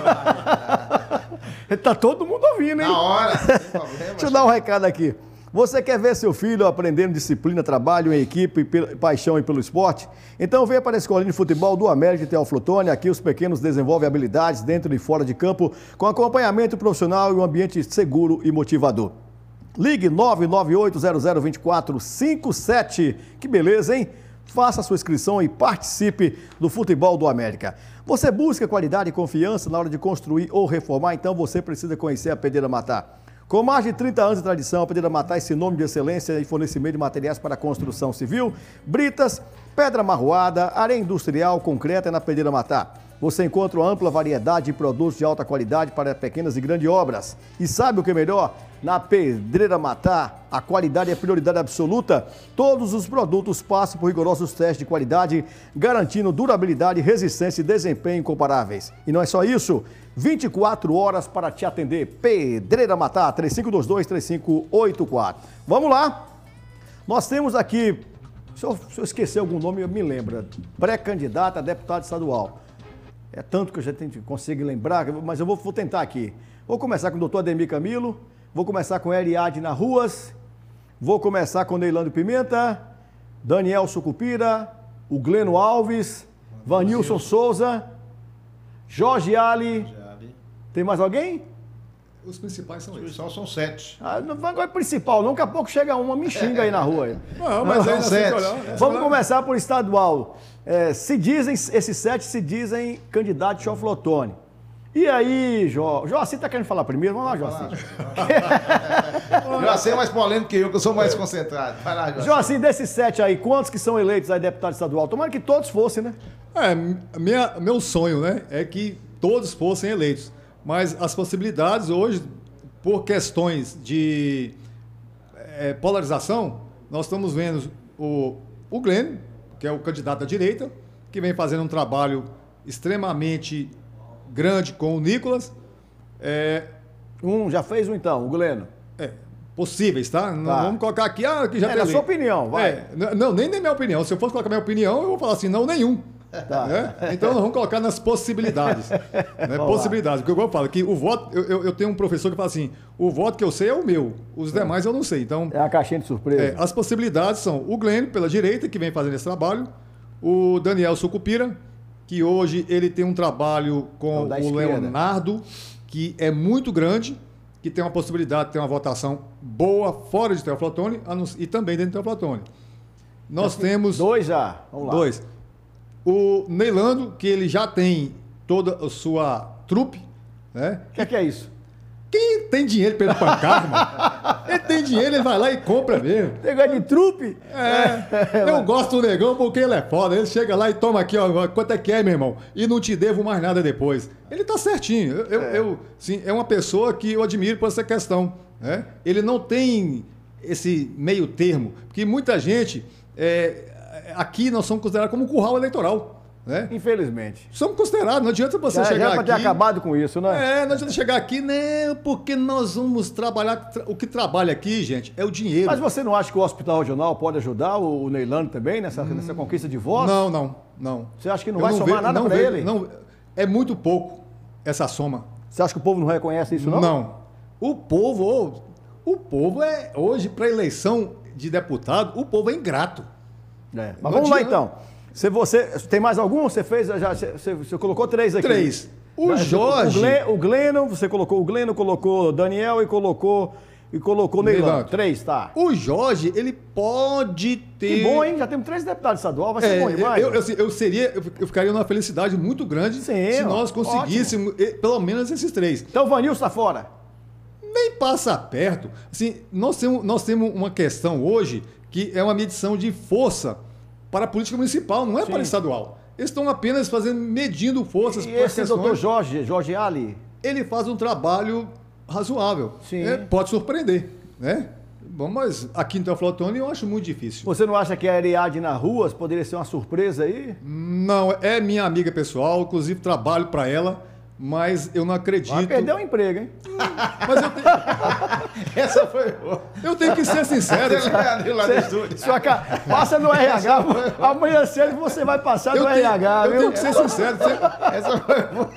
hora. Tá todo mundo ouvindo, hein? Na hora. Não tem problema. Deixa eu dar um recado aqui. Você quer ver seu filho aprendendo disciplina, trabalho em equipe, e paixão e pelo esporte? Então venha para a Escolinha de Futebol do América de Teoflotone. Aqui os pequenos desenvolvem habilidades dentro e fora de campo, com acompanhamento profissional e um ambiente seguro e motivador. Ligue nove nove oito zero zero dois quatro cinco sete. Que beleza, hein? Faça a sua inscrição e participe do Futebol do América. Você busca qualidade e confiança na hora de construir ou reformar, então você precisa conhecer a Pedreira Matá. Com mais de trinta anos de tradição, a Pedreira Matá é esse nome de excelência em fornecimento de materiais para construção civil, britas, pedra marroada, areia industrial, concreta é na Pedreira Matá. Você encontra uma ampla variedade de produtos de alta qualidade para pequenas e grandes obras. E sabe o que é melhor? Na Pedreira Matá, a qualidade é prioridade absoluta. Todos os produtos passam por rigorosos testes de qualidade, garantindo durabilidade, resistência e desempenho incomparáveis. E não é só isso, vinte e quatro horas para te atender. Pedreira Matá, três cinco dois dois, três cinco oito quatro. Vamos lá. Nós temos aqui, se eu, se eu esquecer algum nome, me lembra, pré-candidata a deputado estadual. É tanto que eu já tenho, consigo lembrar, mas eu vou, vou tentar aqui. Vou começar com o doutor Ademir Camilo, vou começar com Eliadna Ruas, vou começar com Neilando Pimenta, Daniel Sucupira, o Gleno Alves, Vanilson Souza, Jorge Ali. Tem mais alguém? Os principais são Os eles. principais são sete. Ah, não vai principal, não, daqui a pouco chega uma, me xinga aí na rua. Não, mas Não, aí sete. olhar, Vamos começar por estadual. É, se dizem, esses sete se dizem candidato de Teoflotone. E aí, Jó? Joacir tá querendo falar primeiro? Vamos lá, Joacir. Joacir é mais polêmico que eu, que eu sou mais concentrado. Vai lá, Joacir. Joacir, desses sete aí, quantos que são eleitos aí deputado estadual? Tomara que todos fossem, né? É, minha, meu sonho, né, é que todos fossem eleitos. Mas as possibilidades hoje, por questões de é, polarização, nós estamos vendo o, o Gleno, que é o candidato da direita, que vem fazendo um trabalho extremamente grande com o Nicolas. É, um, já fez um então, o Gleno. É, possíveis, tá? Não Tá. vamos colocar aqui, ah, que já É, tem na lei. sua opinião, vai. É, n- não, nem na minha opinião. Se eu fosse colocar minha opinião, eu vou falar assim, não, nenhum. Tá. Né? Então nós vamos colocar nas possibilidades. Né? Vamos Possibilidades. Porque eu falo que o voto, eu, eu, eu tenho um professor que fala assim, o voto que eu sei é o meu, os demais eu não sei. Então, É a caixinha de surpresa. é, as possibilidades são o Gleno, pela direita, que vem fazendo esse trabalho, o Daniel Sucupira, que hoje ele tem um trabalho com Não, da o esquerda. Leonardo, que é muito grande, que tem uma possibilidade de ter uma votação boa fora de Teoflotone a não- e também dentro de Teoflotone. Nós temos Dois já. Vamos lá. dois. O Neilando, que ele já tem toda a sua trupe, Né? O que, que é isso? Quem tem dinheiro para ele pancar, irmão? Ele tem dinheiro, ele vai lá e compra mesmo. Negócio de trupe? É, eu gosto do negão porque ele é foda. Ele chega lá e toma aqui, ó, quanto é que é, meu irmão? E não te devo mais nada depois. Ele tá certinho. Eu, eu, É. eu, sim, é uma pessoa que eu admiro por essa questão. Né? Ele não tem esse meio termo, porque muita gente, é, aqui nós somos considerados como um curral eleitoral. Né? Infelizmente. Somos considerados, não adianta você Já, chegar já aqui... pra ter acabado com isso, né? É, não adianta chegar aqui, não, porque nós vamos trabalhar... tra- O que trabalha aqui, gente, é o dinheiro. Mas você não acha que o Hospital Regional pode ajudar o, o Neilano também nessa, nessa conquista de votos? Não, não, não. Você acha que não Eu vai somar vejo- nada não pra vejo- ele? Não, é muito pouco essa soma. Você acha que o povo não reconhece isso, não? Não. O povo, ô, o povo é, hoje, para eleição de deputado, o povo é ingrato. É. Mas Não vamos lá adianta. então. Se você, tem mais algum? Você fez, já, você, você colocou três aqui. Três. O Já- Jorge- O, Glen, o Gleno, você colocou o Gleno, colocou o Daniel e colocou e colocou o Neilano. Neilano. Três, tá. O Jorge, ele pode ter... Que bom, hein? Já temos três deputados estaduais, vai ser É, bom demais. eu, eu, assim, eu seria, eu eu ficaria numa felicidade muito grande Sim, se ó, nós conseguíssemos eh, pelo menos esses três. Então o Vanilson tá fora. Nem passa perto. Assim, nós temos, nós temos uma questão hoje que é uma medição de força para a política municipal, não é Sim. para estadual. Eles estão apenas fazendo, medindo forças E para esse questões. doutor Jorge, Jorge Ali? Ele faz um trabalho razoável. Sim. É, pode surpreender, né? Bom, mas aqui no Teoflotone eu acho muito difícil. Você não acha que a Ariadne Ruas poderia ser uma surpresa aí? Não, é minha amiga pessoal, inclusive trabalho para ela, mas eu não acredito. Vai perder o emprego, hein? Mas eu, te- Essa foi boa. eu tenho que ser sincero. Ele lá no estúdio. Sua ca- Passa no R H. Amanhã cedo você vai passar Eu no tenho, R H, eu viu? tenho que ser sincero. Você- Essa foi boa.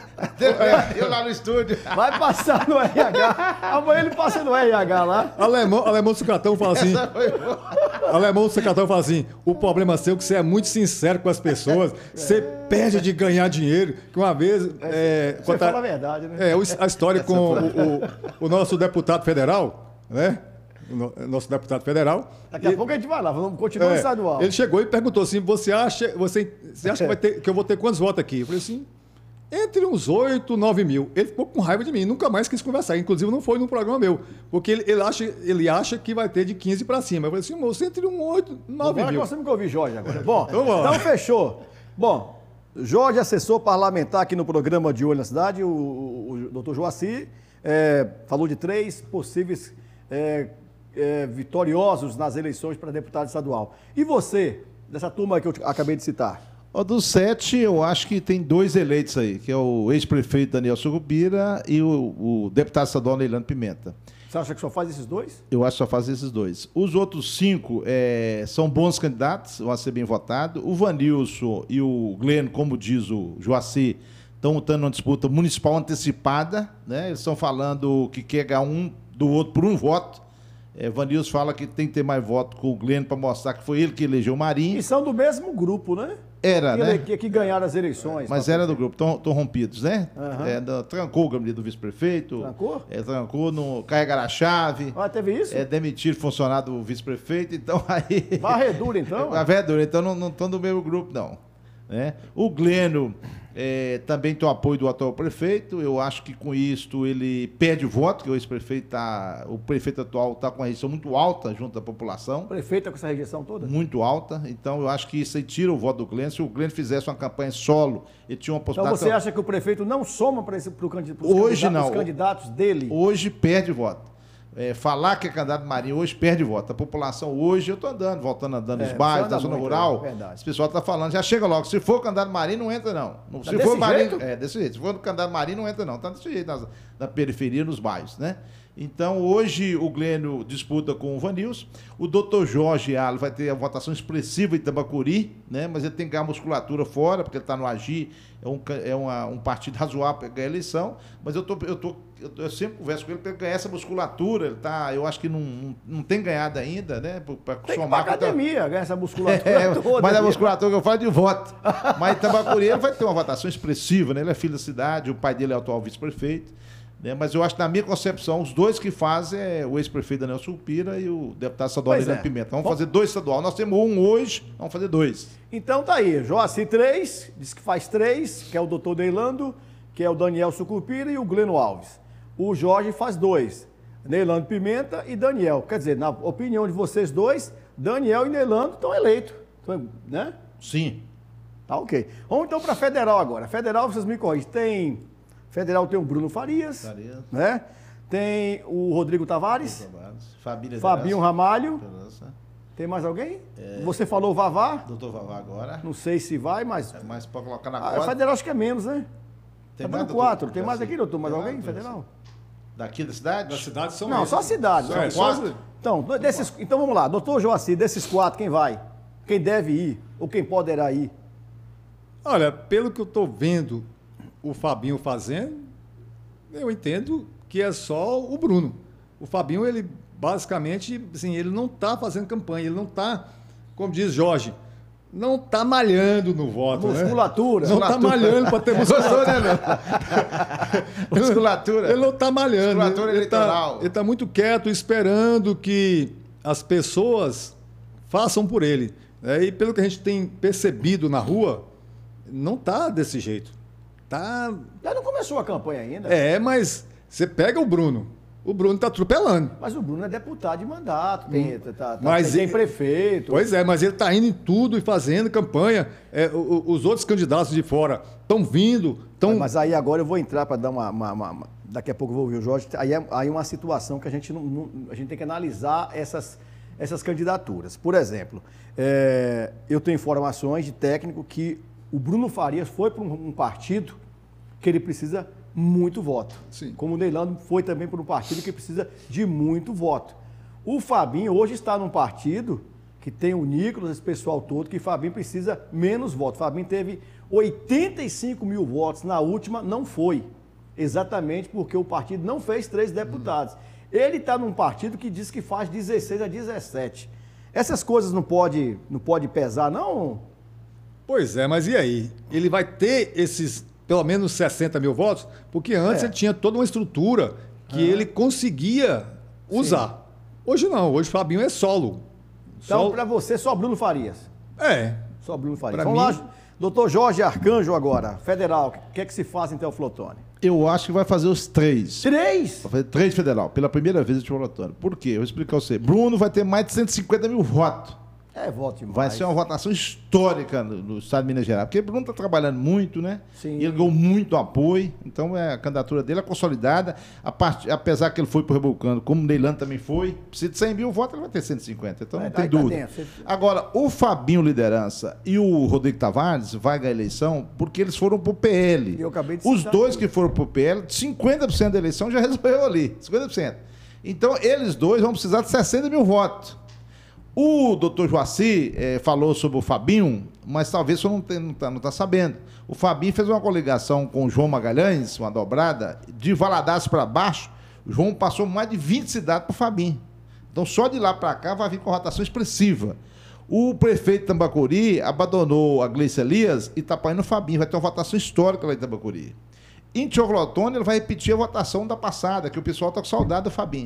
Eu lá no estúdio. Vai passar no R H. Amanhã ele passa no R H lá. Alemão, alemão Sucatão fala assim. Essa foi boa. Alemão Sucatão fala assim: o problema seu é que você é muito sincero com as pessoas. Você perde de ganhar dinheiro. Que uma vez. É, Você contar- fala a verdade, né? é, o- a história com o, o- o nosso deputado federal, né? O no- nosso deputado federal. Daqui a E- pouco a gente vai lá, vamos continuar no é, estadual. ele chegou e perguntou assim: você acha, você, você acha que, vai ter, que eu vou ter quantos votos aqui? Eu falei assim: entre uns oito, nove mil. Ele ficou com raiva de mim, nunca mais quis conversar. Inclusive, não foi no programa meu. Porque ele, ele, acha, ele acha que vai ter de quinze para cima. Eu falei assim: moço, entre um oito, nove Agora mil. nós temos que ouvir Jorge agora. Bom, Então vamos lá. então fechou. Bom, Jorge, assessor parlamentar aqui no programa De Olho na Cidade, o, o, o doutor Joaci, é, falou de três possíveis é, é, vitoriosos nas eleições para deputado estadual. E você, dessa turma que eu te- acabei de citar? Ó, dos sete, eu acho que tem dois eleitos aí, que é o ex-prefeito Daniel Surubira e o, o deputado estadual Neilano Pimenta. Você acha que só faz esses dois? Eu acho que só faz esses dois. Os outros cinco é, são bons candidatos, vão ser bem votados. O Vanilson e o Gleno, como diz o Joaci, estão lutando numa disputa municipal antecipada, né? Eles estão falando que quer ganhar um do outro por um voto. É, Vanilson fala que tem que ter mais voto com o Gleno para mostrar que foi ele que elegeu o Marinho. E são do mesmo grupo, né? Era, que, né? que, que ganharam as eleições. Mas era do grupo, estão rompidos, né? Aham. É, da- trancou o gabinete do vice-prefeito. Trancou? É, trancou, no, carregaram a chave. Ah, teve isso? É, demitiram o funcionário do vice-prefeito, então aí... Varredura, então? A verdura, então não estão do mesmo grupo, não. Né? O Gleno é, também tem o apoio do atual prefeito, eu acho que com isto ele perde voto, que o ex-prefeito tá, o prefeito atual está com a rejeição muito alta junto à população, O prefeito tá com essa rejeição toda? muito alta, então eu acho que isso aí tira o voto do Gleno. Se o Gleno fizesse uma campanha solo, ele tinha uma Então possibilidade... você acha que o prefeito não soma para pro candi- pros Hoje candidatos, não. os candidatos dele? Hoje perde voto. É, falar que é candidato Marinho hoje perde voto. A população hoje, eu estou andando, voltando andando É, nos você bairros, anda da zona muito, rural, é verdade. esse pessoal está falando, já chega logo, se for candidato Marinho, não entra não. Não- Se desse for Marinho, jeito? é desse jeito. Se for candidato Marinho, não entra não. Está desse jeito, na, na periferia, nos bairros, né? Então, hoje o Gleno disputa com o Vanilson. O doutor Jorge Alo vai ter a votação expressiva em Tambacuri, né? Mas ele tem que ganhar musculatura fora, porque ele está no Agir, é um, ca- é uma- um partido razoável para ganhar a eleição. Mas eu, tô, eu, tô, eu, tô- eu sempre converso com ele para ele ganhar essa musculatura. Ele tá, eu acho que não, não, não tem ganhado ainda, né? Para Tem que ir pra somar com a- academia, ganhar essa musculatura é, toda. mas a aí. musculatura que eu falo é de voto. Mas em Tambacuri ele vai ter uma votação expressiva, né? Ele é filho da cidade, o pai dele é o atual vice-prefeito. Né? Mas eu acho que, na minha concepção, os dois que fazem é o ex-prefeito Daniel Surubira e o deputado estadual Pois Neilano é. Pimenta. Vamos Bom. fazer dois estadual. Nós temos um hoje, vamos fazer dois. Então tá aí, Joaci três, diz que faz três, que é o doutor Neilando, que é o Daniel Sucupira e o Gleno Alves. O Jorge faz dois, Neilando Pimenta e Daniel. Quer dizer, na opinião de vocês dois, Daniel e Neilando estão eleitos, né? Sim. Tá ok. Vamos então para Federal agora. Federal, vocês me corrigem. Tem, Federal tem o Bruno Farias, Farias. né? Tem o Rodrigo Tavares, Fabinho, Fabinho Ramalho. Liderança. Tem mais alguém? É... Você falou o Vavá? Doutor Vavá agora. Não sei se vai, mas... É, mas pode colocar na A conta. Federal acho que é menos, né? Tem tá mais, dando quatro. doutor? Tem mais aqui, doutor? Mais Tem alguém, mais, Federal? Daqui da cidade? Da cidade são Não, esses. só a cidade. São Só- quatro. Então, desses, então vamos lá. Doutor Joaci, desses quatro, quem vai? Quem deve ir? Ou quem poderá ir? Olha, pelo que eu estou vendo o Fabinho fazendo, eu entendo que é só o Bruno. O Fabinho, ele basicamente, assim, ele não está fazendo campanha, ele não está, como diz Jorge, não está malhando no voto. Musculatura. Né? Não está malhando para ter musculatura. Musculatura. Ele não está malhando. Musculatura ele eleitoral. Ele está muito quieto, esperando que as pessoas façam por ele. É, e pelo que a gente tem percebido na rua, não está desse jeito. Tá... Já não começou a campanha ainda. É, mas você pega o Bruno. O Bruno está atropelando. Mas o Bruno é deputado de mandato, tem, tá, tá, Mas tem, ele- tem prefeito. Pois é, mas ele está indo em tudo e fazendo campanha. É, o- o- os outros candidatos de fora estão vindo, estão... Mas aí agora eu vou entrar para dar uma, uma- uma- uma- Daqui a pouco eu vou ouvir o Jorge. Aí é aí é uma situação que a gente, não, não- a gente tem que analisar essas, essas candidaturas. Por exemplo, é, eu tenho informações de técnico que o Bruno Farias foi para um, um partido que ele precisa muito voto. Sim. Como o Neilando foi também para um partido que precisa de muito voto. O Fabinho hoje está num partido que tem o Nicolas, esse pessoal todo, que o Fabinho precisa menos votos. O Fabinho teve oitenta e cinco mil votos, na última não foi. Exatamente porque o partido não fez três deputados. Ele está num partido que diz que faz dezesseis a dezessete. Essas coisas não pode, não pode pesar, não? Pois é, mas e aí? Ele vai ter esses pelo menos sessenta mil votos? Porque antes É. ele tinha toda uma estrutura que ele conseguia usar. Hoje não, hoje o Fabinho é solo. Então, Solo- para você, só Bruno Farias. É. Só Bruno Farias. Pra Vamos mim- lá, doutor Jorge Arcanjo agora, federal. O que é que se faz então, Flotone? Eu acho que vai fazer os três. Três? Vai fazer três federal, pela primeira vez no Timor-Leste. Por quê? Eu vou explicar a você. Bruno vai ter mais de cento e cinquenta mil votos. É, voto demais. Vai ser uma votação histórica no, no estado de Minas Gerais. Porque o Bruno está trabalhando muito, né? Sim. E ele ganhou muito apoio. Então é, a candidatura dele é consolidada. A parte, apesar que ele foi para o Rebocano, como o Neilando também foi, precisa de cem mil votos, ele vai ter cento e cinquenta. Então É, não tá- tem tá dúvida. dentro. Você- Agora, o Fabinho liderança e o Rodrigo Tavares vai ganhar a eleição porque eles foram pro P L. Eu acabei de Os citar dois isso. que foram pro P L, cinquenta por cento da eleição já resolveu ali. cinquenta por cento. Então, eles dois vão precisar de sessenta mil votos. O doutor Joaci eh, falou sobre o Fabinho, mas talvez você não está não tá sabendo. O Fabinho fez uma coligação com o João Magalhães, uma dobrada, de Valadares para baixo. O João passou mais de vinte cidades para o Fabinho. Então, só de lá para cá vai vir com rotação expressiva. O prefeito de Tambacuri abandonou a Gleice Elias e está indo o Fabinho. Vai ter uma votação histórica lá em Tambacuri. Em Teoflotone, ele vai repetir a votação da passada, que o pessoal está com saudade do Fabinho.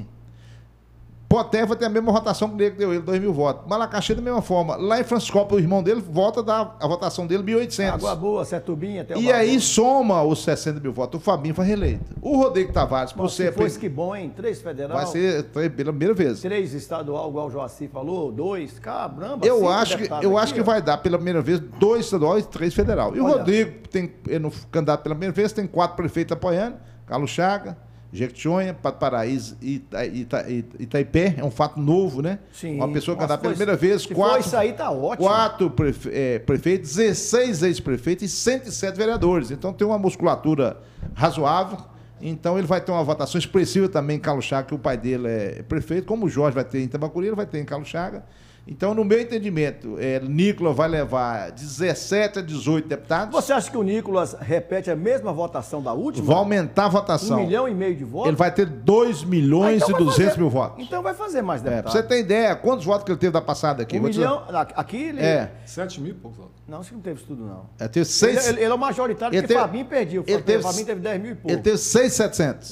Poté vai ter a mesma votação que ele deu ele, dois mil votos. Malacaxi da mesma forma. Lá em Franciscópolis, o irmão dele vota da, a votação dele mil e oitocentos. Água Boa, Setubinha, até o E Barão. aí soma os sessenta mil votos. O Fabinho foi reeleito. O Rodrigo Tavares, por Nossa, ser... se fosse que bom, hein? Três federal, Vai ser pela primeira vez. três estadual, igual o Joaci falou, dois, caramba. Eu cinco acho que, deputados eu aqui, acho que ó. vai dar pela primeira vez dois estaduais e três federal. E o Olha. Rodrigo tem, ele no candidato pela primeira vez, tem quatro prefeitos apoiando. Carlos Chaga, Jequitinhonha, Pato Paraíso e Ita, Ita, Ita, Itaipé. É um fato novo, né? Sim. Uma pessoa Nossa, candidata pela foi- primeira vez, se for quatro, isso aí, tá ótimo. quatro prefe, é, prefeitos, dezesseis ex-prefeitos e cento e sete vereadores. Então tem uma musculatura razoável. Então ele vai ter uma votação expressiva também em Carlos Chaga, que o pai dele é prefeito, como o Jorge vai ter em Tambacuri, ele vai ter em Carlos Chaga. Então, no meu entendimento, é, Nicolas vai levar dezessete a dezoito deputados. Você acha que o Nicolas repete a mesma votação da última? Vai aumentar a Um votação. milhão e meio de votos? Ele vai ter dois Ah, milhões então e vai duzentos fazer- mil votos. Então vai fazer mais É, pra deputados. você ter ideia, quantos votos que ele teve da passada aqui? Um Vou te milhão, aqui ele... É. Sete mil e poucos votos. Não, acho que não teve isso tudo, não. dizer, ele teve Ele, seis, ele- ele é o majoritário, Ele porque teve- Fabinho perdia. O ele teve- Fabinho teve dez mil e pouco. ele teve seis mil e setecentos. Aí.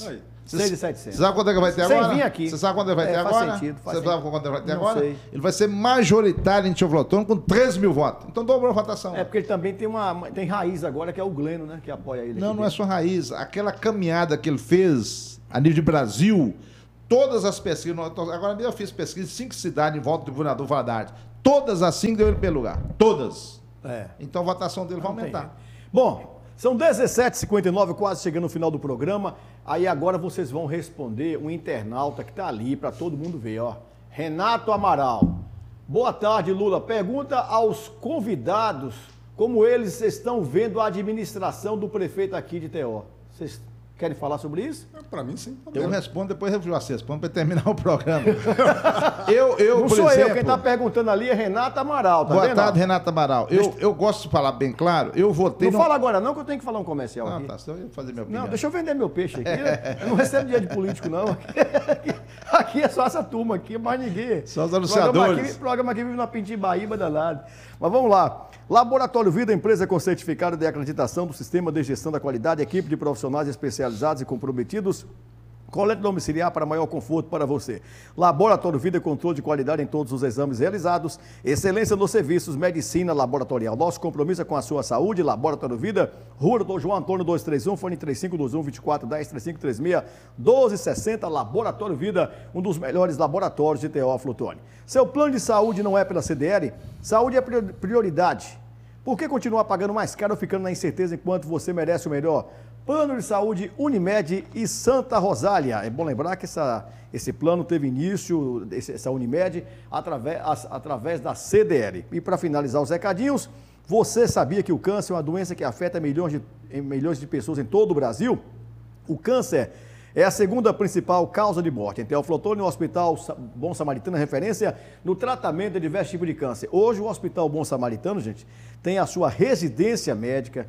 seis mil e setecentos. Você sabe quanto é que vai ter Sem agora? vir aqui. Você sabe quanto é que vai É, ter faz agora? sentido, faz Você sabe sentido. quanto é que vai ter Não agora? sei. Ele vai ser majoritário em Teoflotone com treze mil votos. Então dobrou a votação. É porque ele também tem uma tem raiz agora, que é o Gleno, né? Que apoia ele. Não, aqui não é dentro. só raiz. Aquela caminhada que ele fez a nível de Brasil, todas as pesquisas, agora mesmo eu fiz pesquisa em cinco cidades em volta do governador Valadares. Todas as cinco deu ele pelo lugar. Todas. É. Então a votação dele vai Não tem aumentar. jeito. Bom, são dezessete e cinquenta e nove, quase chegando no final do programa. Aí agora vocês vão responder um internauta que está ali para todo mundo ver, ó. Renato Amaral. Boa tarde, Lula. Pergunta aos convidados como eles estão vendo a administração do prefeito aqui de Teó. Vocês querem falar sobre isso? Para mim, sim. Eu respondo, depois eu respondo para terminar o programa. eu, eu, Não por sou exemplo, eu, quem está perguntando ali é Renato Amaral, tá Boa vendo? tarde, Renato Amaral. Eu, eu gosto de falar bem claro, eu votei... Não no... fala agora não, que eu tenho que falar um comercial Ah, aqui. tá, senão eu ia fazer minha opinião. Não, deixa eu vender meu peixe aqui. Eu não recebo dinheiro de político, não. Aqui, aqui é só essa turma aqui, mais ninguém. Só os Programa anunciadores. aqui, programa aqui vive na Pintimbaíba danado. Mas vamos lá. Laboratório Vida, empresa com certificado de acreditação do Sistema de Gestão da Qualidade, equipe de profissionais especializados e comprometidos. Coleta domiciliar para maior conforto para você. Laboratório Vida, controle de qualidade em todos os exames realizados. Excelência nos serviços, medicina laboratorial. Nosso compromisso é com a sua saúde. Laboratório Vida, Rua do João Antônio dois três um, fone três cinco dois um, dois quatro um zero, três cinco três seis, um dois seis zero. Laboratório Vida, um dos melhores laboratórios de Teófilo Otoni. Seu plano de saúde não é pela C D L? Saúde é prioridade. Por que continuar pagando mais caro ou ficando na incerteza enquanto você merece o melhor? Plano de Saúde Unimed e Santa Rosália. É bom lembrar que essa, esse plano teve início, essa Unimed, através, através da C D L. E para finalizar os recadinhos, você sabia que o câncer é uma doença que afeta milhões de, milhões de pessoas em todo o Brasil? O câncer é a segunda principal causa de morte. Em Teófilo Otoni, o Hospital Bom Samaritano é referência no tratamento de diversos tipos de câncer. Hoje, o Hospital Bom Samaritano, gente, tem a sua residência médica,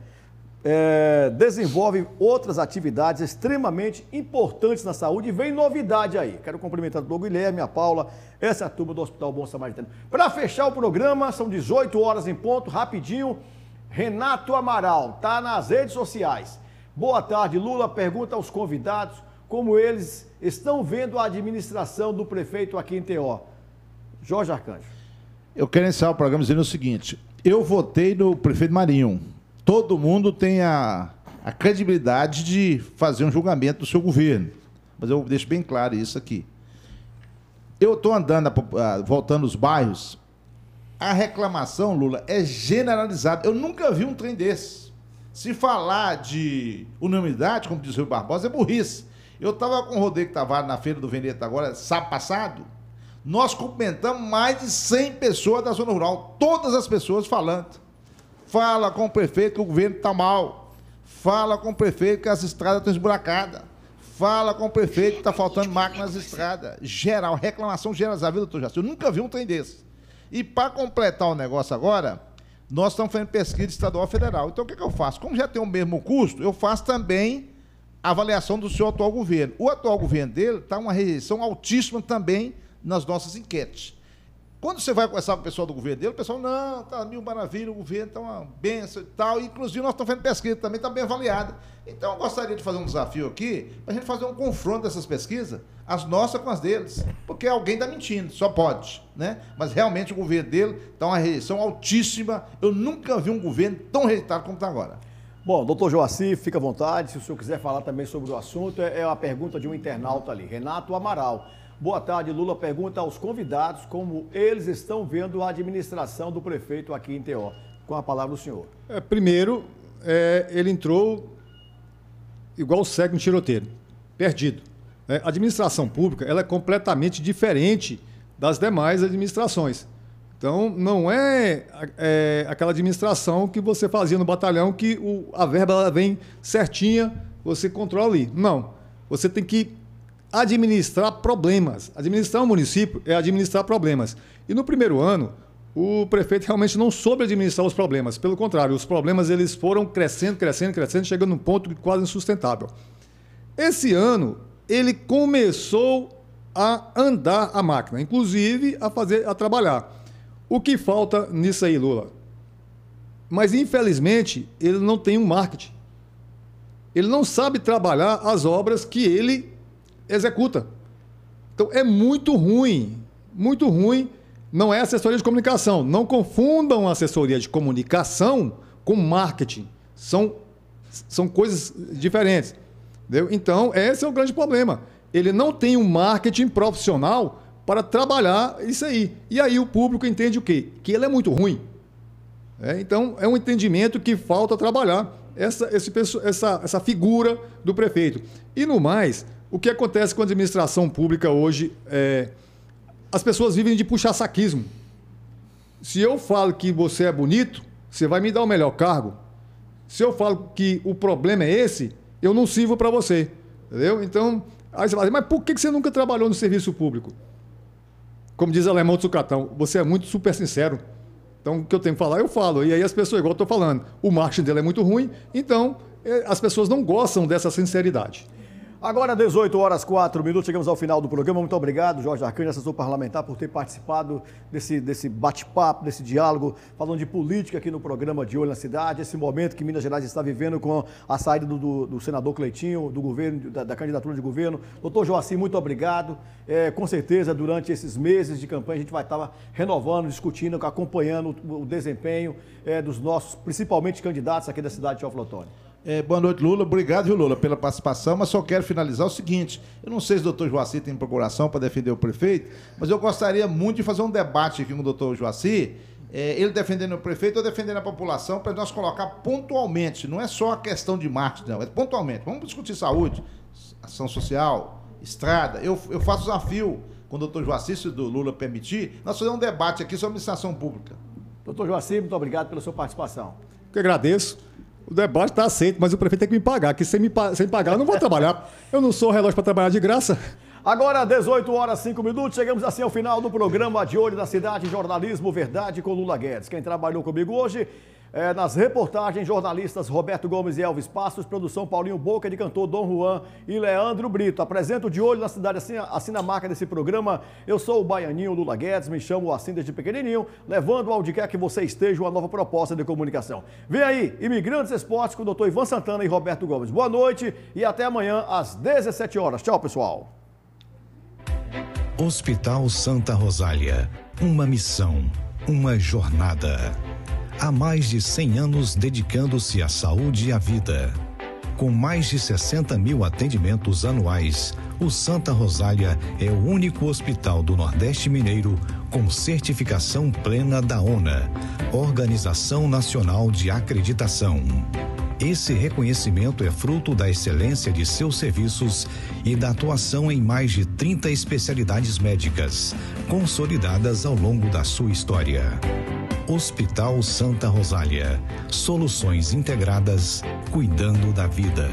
É, desenvolve outras atividades extremamente importantes na saúde e vem novidade aí. Quero cumprimentar o doutor Guilherme, a Paula, essa é a turma do Hospital Bom Samaritano. Para fechar o programa, são dezoito horas em ponto, rapidinho. Renato Amaral, tá nas redes sociais. Boa tarde, Lula. Pergunta aos convidados como eles estão vendo a administração do prefeito aqui em Teó. Jorge Arcanjo. Eu quero iniciar o programa dizendo o seguinte: eu votei no prefeito Marinho. Todo mundo tem a, a credibilidade de fazer um julgamento do seu governo. Mas eu deixo bem claro isso aqui. Eu estou andando, voltando os bairros, a reclamação, Lula, é generalizada. Eu nunca vi um trem desse. Se falar de unanimidade, como diz o Rui Barbosa, é burrice. Eu estava com o Rodrigo Tavares na Feira do Veneta agora, sábado passado, nós cumprimentamos mais de cem pessoas da zona rural, todas as pessoas falando. Fala com o prefeito que o governo está mal. Fala com o prefeito que as estradas estão esburacadas. Fala com o prefeito que está faltando máquina nas estradas. Geral, reclamação geral. Já viu, doutor Jaci? Eu nunca vi um trem desse. E para completar o negócio agora, nós estamos fazendo pesquisa estadual e federal. Então o que, que eu faço? Como já tem o mesmo custo, eu faço também a avaliação do seu atual governo. O atual governo dele está uma rejeição altíssima também nas nossas enquetes. Quando você vai conversar com o pessoal do governo dele, o pessoal, não, tá mil maravilha, o governo está uma benção e tal. Inclusive, nós estamos fazendo pesquisa também, está bem avaliada. Então, eu gostaria de fazer um desafio aqui, para a gente fazer um confronto dessas pesquisas, as nossas com as deles. Porque alguém está mentindo, só pode, né? Mas realmente o governo dele está uma rejeição altíssima. Eu nunca vi um governo tão rejeitado como está agora. Bom, doutor Joaci, fica à vontade. Se o senhor quiser falar também sobre o assunto, é a pergunta de um internauta ali, Renato Amaral. Boa tarde, Lula. Pergunta aos convidados como eles estão vendo a administração do prefeito aqui em Teó. Com a palavra do senhor. É, primeiro, é, ele entrou igual cego no tiroteiro, perdido. É, a administração pública ela é completamente diferente das demais administrações. Então, não é, é aquela administração que você fazia no batalhão que o, a verba ela vem certinha, você controla ali. Não. Você tem que administrar problemas. Administrar um município é administrar problemas. E no primeiro ano, o prefeito realmente não soube administrar os problemas. Pelo contrário, os problemas eles foram crescendo, crescendo, crescendo, chegando num ponto quase insustentável. Esse ano, ele começou a andar a máquina, inclusive a fazer, a trabalhar. O que falta nisso aí, Lula? Mas, infelizmente, ele não tem um marketing. Ele não sabe trabalhar as obras que ele executa. Então, é muito ruim, muito ruim. Não é assessoria de comunicação. Não confundam assessoria de comunicação com marketing. São, são coisas diferentes. Entendeu? Então, esse é o grande problema. Ele não tem um marketing profissional para trabalhar isso aí. E aí o público entende o quê? Que ele é muito ruim. É, então, é um entendimento que falta trabalhar essa, esse, essa, essa figura do prefeito. E no mais, o que acontece com a administração pública hoje é... As pessoas vivem de puxar saquismo. Se eu falo que você é bonito, você vai me dar o melhor cargo. Se eu falo que o problema é esse, eu não sirvo para você. Entendeu? Então, aí você fala, mas por que você nunca trabalhou no serviço público? Como diz o alemão de Sucatão, você é muito super sincero. Então, o que eu tenho que falar, eu falo. E aí as pessoas, igual eu estou falando, o marketing dele é muito ruim, então as pessoas não gostam dessa sinceridade. Agora, dezoito horas, quatro minutos, chegamos ao final do programa. Muito obrigado, Jorge Arcanjo, assessor parlamentar, por ter participado desse, desse bate-papo, desse diálogo, falando de política aqui no programa De Olho na Cidade, esse momento que Minas Gerais está vivendo com a saída do, do, do senador Cleitinho, do governo, da, da candidatura de governo. Doutor Joaci, muito obrigado. É, com certeza, durante esses meses de campanha, a gente vai estar renovando, discutindo, acompanhando o, o desempenho é, dos nossos, principalmente candidatos aqui da cidade de Teófilo. É, boa noite, Lula. Obrigado, viu, Lula, pela participação, mas só quero finalizar o seguinte, eu não sei se o doutor Joaci tem procuração para defender o prefeito, mas eu gostaria muito de fazer um debate aqui com o doutor Joaci, é, ele defendendo o prefeito ou defendendo a população, para nós colocar pontualmente, não é só a questão de marketing, não, é pontualmente. Vamos discutir saúde, ação social, estrada. Eu, eu faço desafio com o doutor Joaci, se o Lula permitir, nós fazemos um debate aqui sobre administração pública. doutor Joaci, muito obrigado pela sua participação. Eu agradeço. O debate está aceito, mas o prefeito tem que me pagar, que sem me sem pagar eu não vou trabalhar. Eu não sou relógio para trabalhar de graça. Agora, dezoito horas, cinco minutos, chegamos assim ao final do programa De Olho na Cidade, Jornalismo Verdade com Lula Guedes. Quem trabalhou comigo hoje, é, nas reportagens, jornalistas Roberto Gomes e Elvis Passos, produção Paulinho Boca, de cantor Dom Juan e Leandro Brito. Apresento De Olho na Cidade, assim, assina a marca desse programa. Eu sou o baianinho Lula Guedes, me chamo assim desde pequenininho, levando aonde quer que você esteja uma nova proposta de comunicação. Vem aí, Imigrantes Esportes com o doutor Ivan Santana e Roberto Gomes. Boa noite e até amanhã às dezessete horas. Tchau, pessoal. Hospital Santa Rosália, uma missão, uma jornada. Há mais de cem anos dedicando-se à saúde e à vida. Com mais de sessenta mil atendimentos anuais, o Santa Rosália é o único hospital do Nordeste Mineiro com certificação plena da ONA, Organização Nacional de Acreditação. Esse reconhecimento é fruto da excelência de seus serviços e da atuação em mais de trinta especialidades médicas, consolidadas ao longo da sua história. Hospital Santa Rosália. Soluções integradas, cuidando da vida.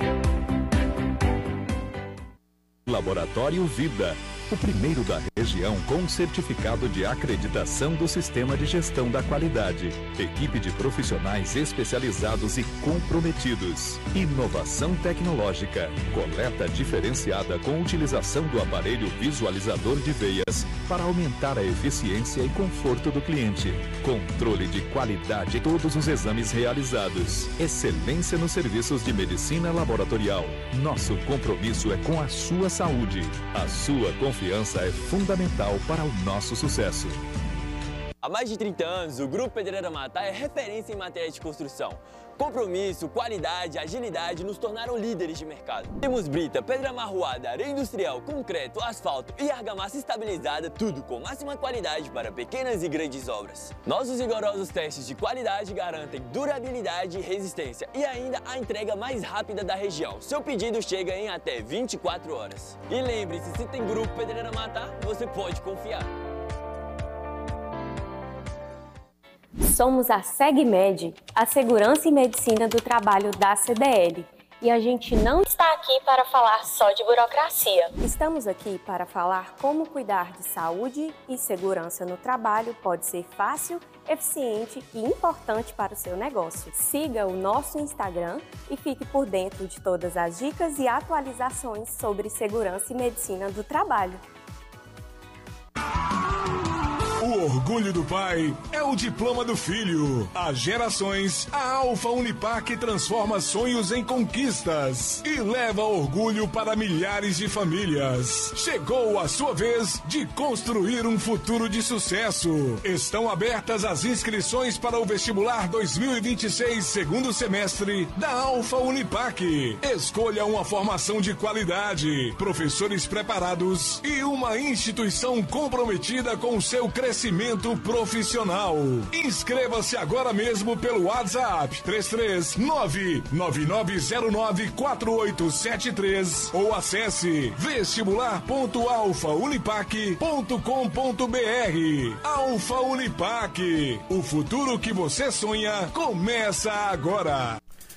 Laboratório Vida, o primeiro da região com certificado de acreditação do Sistema de Gestão da Qualidade. Equipe de profissionais especializados e comprometidos. Inovação tecnológica. Coleta diferenciada com utilização do aparelho visualizador de veias para aumentar a eficiência e conforto do cliente. Controle de qualidade em todos os exames realizados. Excelência nos serviços de medicina laboratorial. Nosso compromisso é com a sua saúde. A sua confiança é fundamental para o nosso sucesso. Há mais de trinta anos, o Grupo Pedreira Matar é referência em matéria de construção. Compromisso, qualidade, agilidade nos tornaram líderes de mercado. Temos brita, pedra amarroada, areia industrial, concreto, asfalto e argamassa estabilizada, tudo com máxima qualidade para pequenas e grandes obras. Nossos rigorosos testes de qualidade garantem durabilidade e resistência e ainda a entrega mais rápida da região. Seu pedido chega em até vinte e quatro horas. E lembre-se, se tem Grupo Pedreira Matar, você pode confiar. Somos a SegMed, a Segurança e Medicina do Trabalho da C D L. E a gente não está aqui para falar só de burocracia. Estamos aqui para falar como cuidar de saúde e segurança no trabalho pode ser fácil, eficiente e importante para o seu negócio. Siga o nosso Instagram e fique por dentro de todas as dicas e atualizações sobre segurança e medicina do trabalho. O orgulho do pai é o diploma do filho. Há gerações, a Alfa Unipac transforma sonhos em conquistas e leva orgulho para milhares de famílias. Chegou a sua vez de construir um futuro de sucesso. Estão abertas as inscrições para o vestibular dois mil e vinte e seis, segundo semestre da Alfa Unipac. Escolha uma formação de qualidade, professores preparados e uma instituição comprometida com o seu crescimento profissional. Inscreva-se agora mesmo pelo WhatsApp três três nove nove nove zero nove quatro oito sete três ou acesse vestibular ponto alfa unipac ponto com ponto br. Alfa Unipac, o futuro que você sonha começa agora.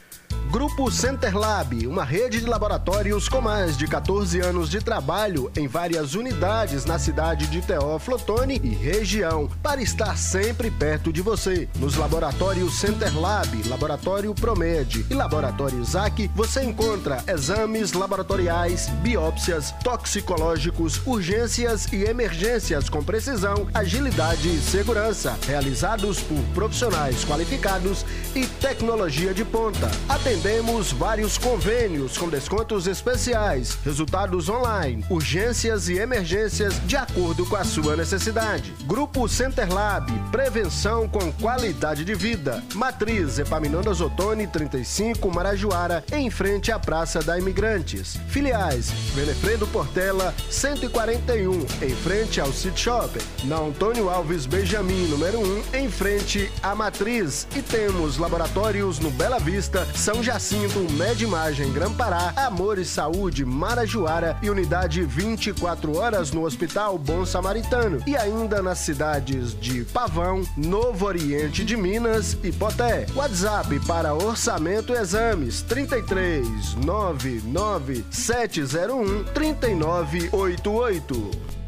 Grupo Centerlab, uma rede de laboratórios com mais de quatorze anos de trabalho em várias unidades na cidade de Teófilo Otoni e região, para estar sempre perto de você. Nos laboratórios Centerlab, Laboratório Promed e Laboratório Isaac, você encontra exames laboratoriais, biópsias, toxicológicos, urgências e emergências com precisão, agilidade e segurança, realizados por profissionais qualificados e tecnologia de ponta. Atendemos vários convênios com descontos especiais, resultados online, urgências e emergências de acordo com a sua necessidade. Grupo Centerlab, prevenção com qualidade de vida. Matriz Epaminondas Otoni trinta e cinco, Marajoara, em frente à Praça da Imigrantes. Filiais: Benefredo Portela cento e quarenta e um, em frente ao City Shopping. Na Antônio Alves Benjamin, número um, em frente à Matriz. E temos laboratórios no Bela Vista, São Jacinto, Medimagem, Grã-Pará, Amor e Saúde, Marajoara e unidade vinte e quatro horas no Hospital Bom Samaritano. E ainda nas cidades de Pavão, Novo Oriente de Minas e Poté. WhatsApp para orçamento e exames trinta e três nove nove sete zero um três nove oito oito.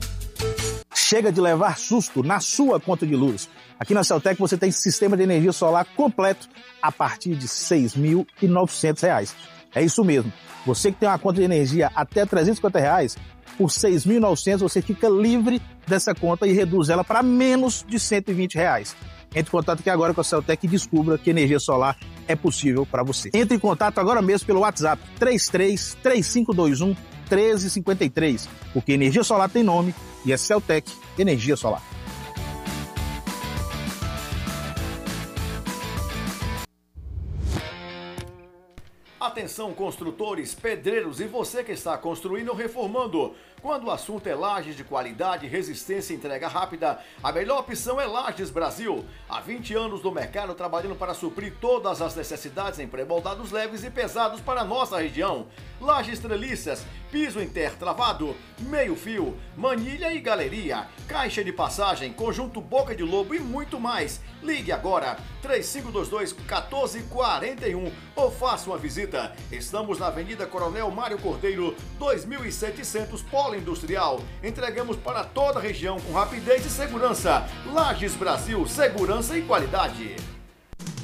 Chega de levar susto na sua conta de luz. Aqui na Celtec você tem sistema de energia solar completo a partir de seis mil e novecentos reais. É isso mesmo. Você que tem uma conta de energia até trezentos e cinquenta reais, por seis mil e novecentos você fica livre dessa conta e reduz ela para menos de cento e vinte reais. Entre em contato aqui agora com a Celtec e descubra que energia solar é possível para você. Entre em contato agora mesmo pelo WhatsApp três três três cinco dois um um três cinco três, porque energia solar tem nome e é Celtec Energia Solar. Atenção, construtores, pedreiros e você que está construindo ou reformando. Quando o assunto é lajes de qualidade, resistência e entrega rápida, a melhor opção é Lajes Brasil. Há vinte anos no mercado, trabalhando para suprir todas as necessidades em pré-moldados leves e pesados para a nossa região. Lajes treliças, piso intertravado, meio fio, manilha e galeria, caixa de passagem, conjunto boca de lobo e muito mais. Ligue agora, três cinco dois dois, um quatro quatro um ou faça uma visita. Estamos na Avenida Coronel Mário Cordeiro, dois mil e setecentos, Polo Industrial. Entregamos para toda a região com rapidez e segurança. Lajes Brasil, segurança e qualidade.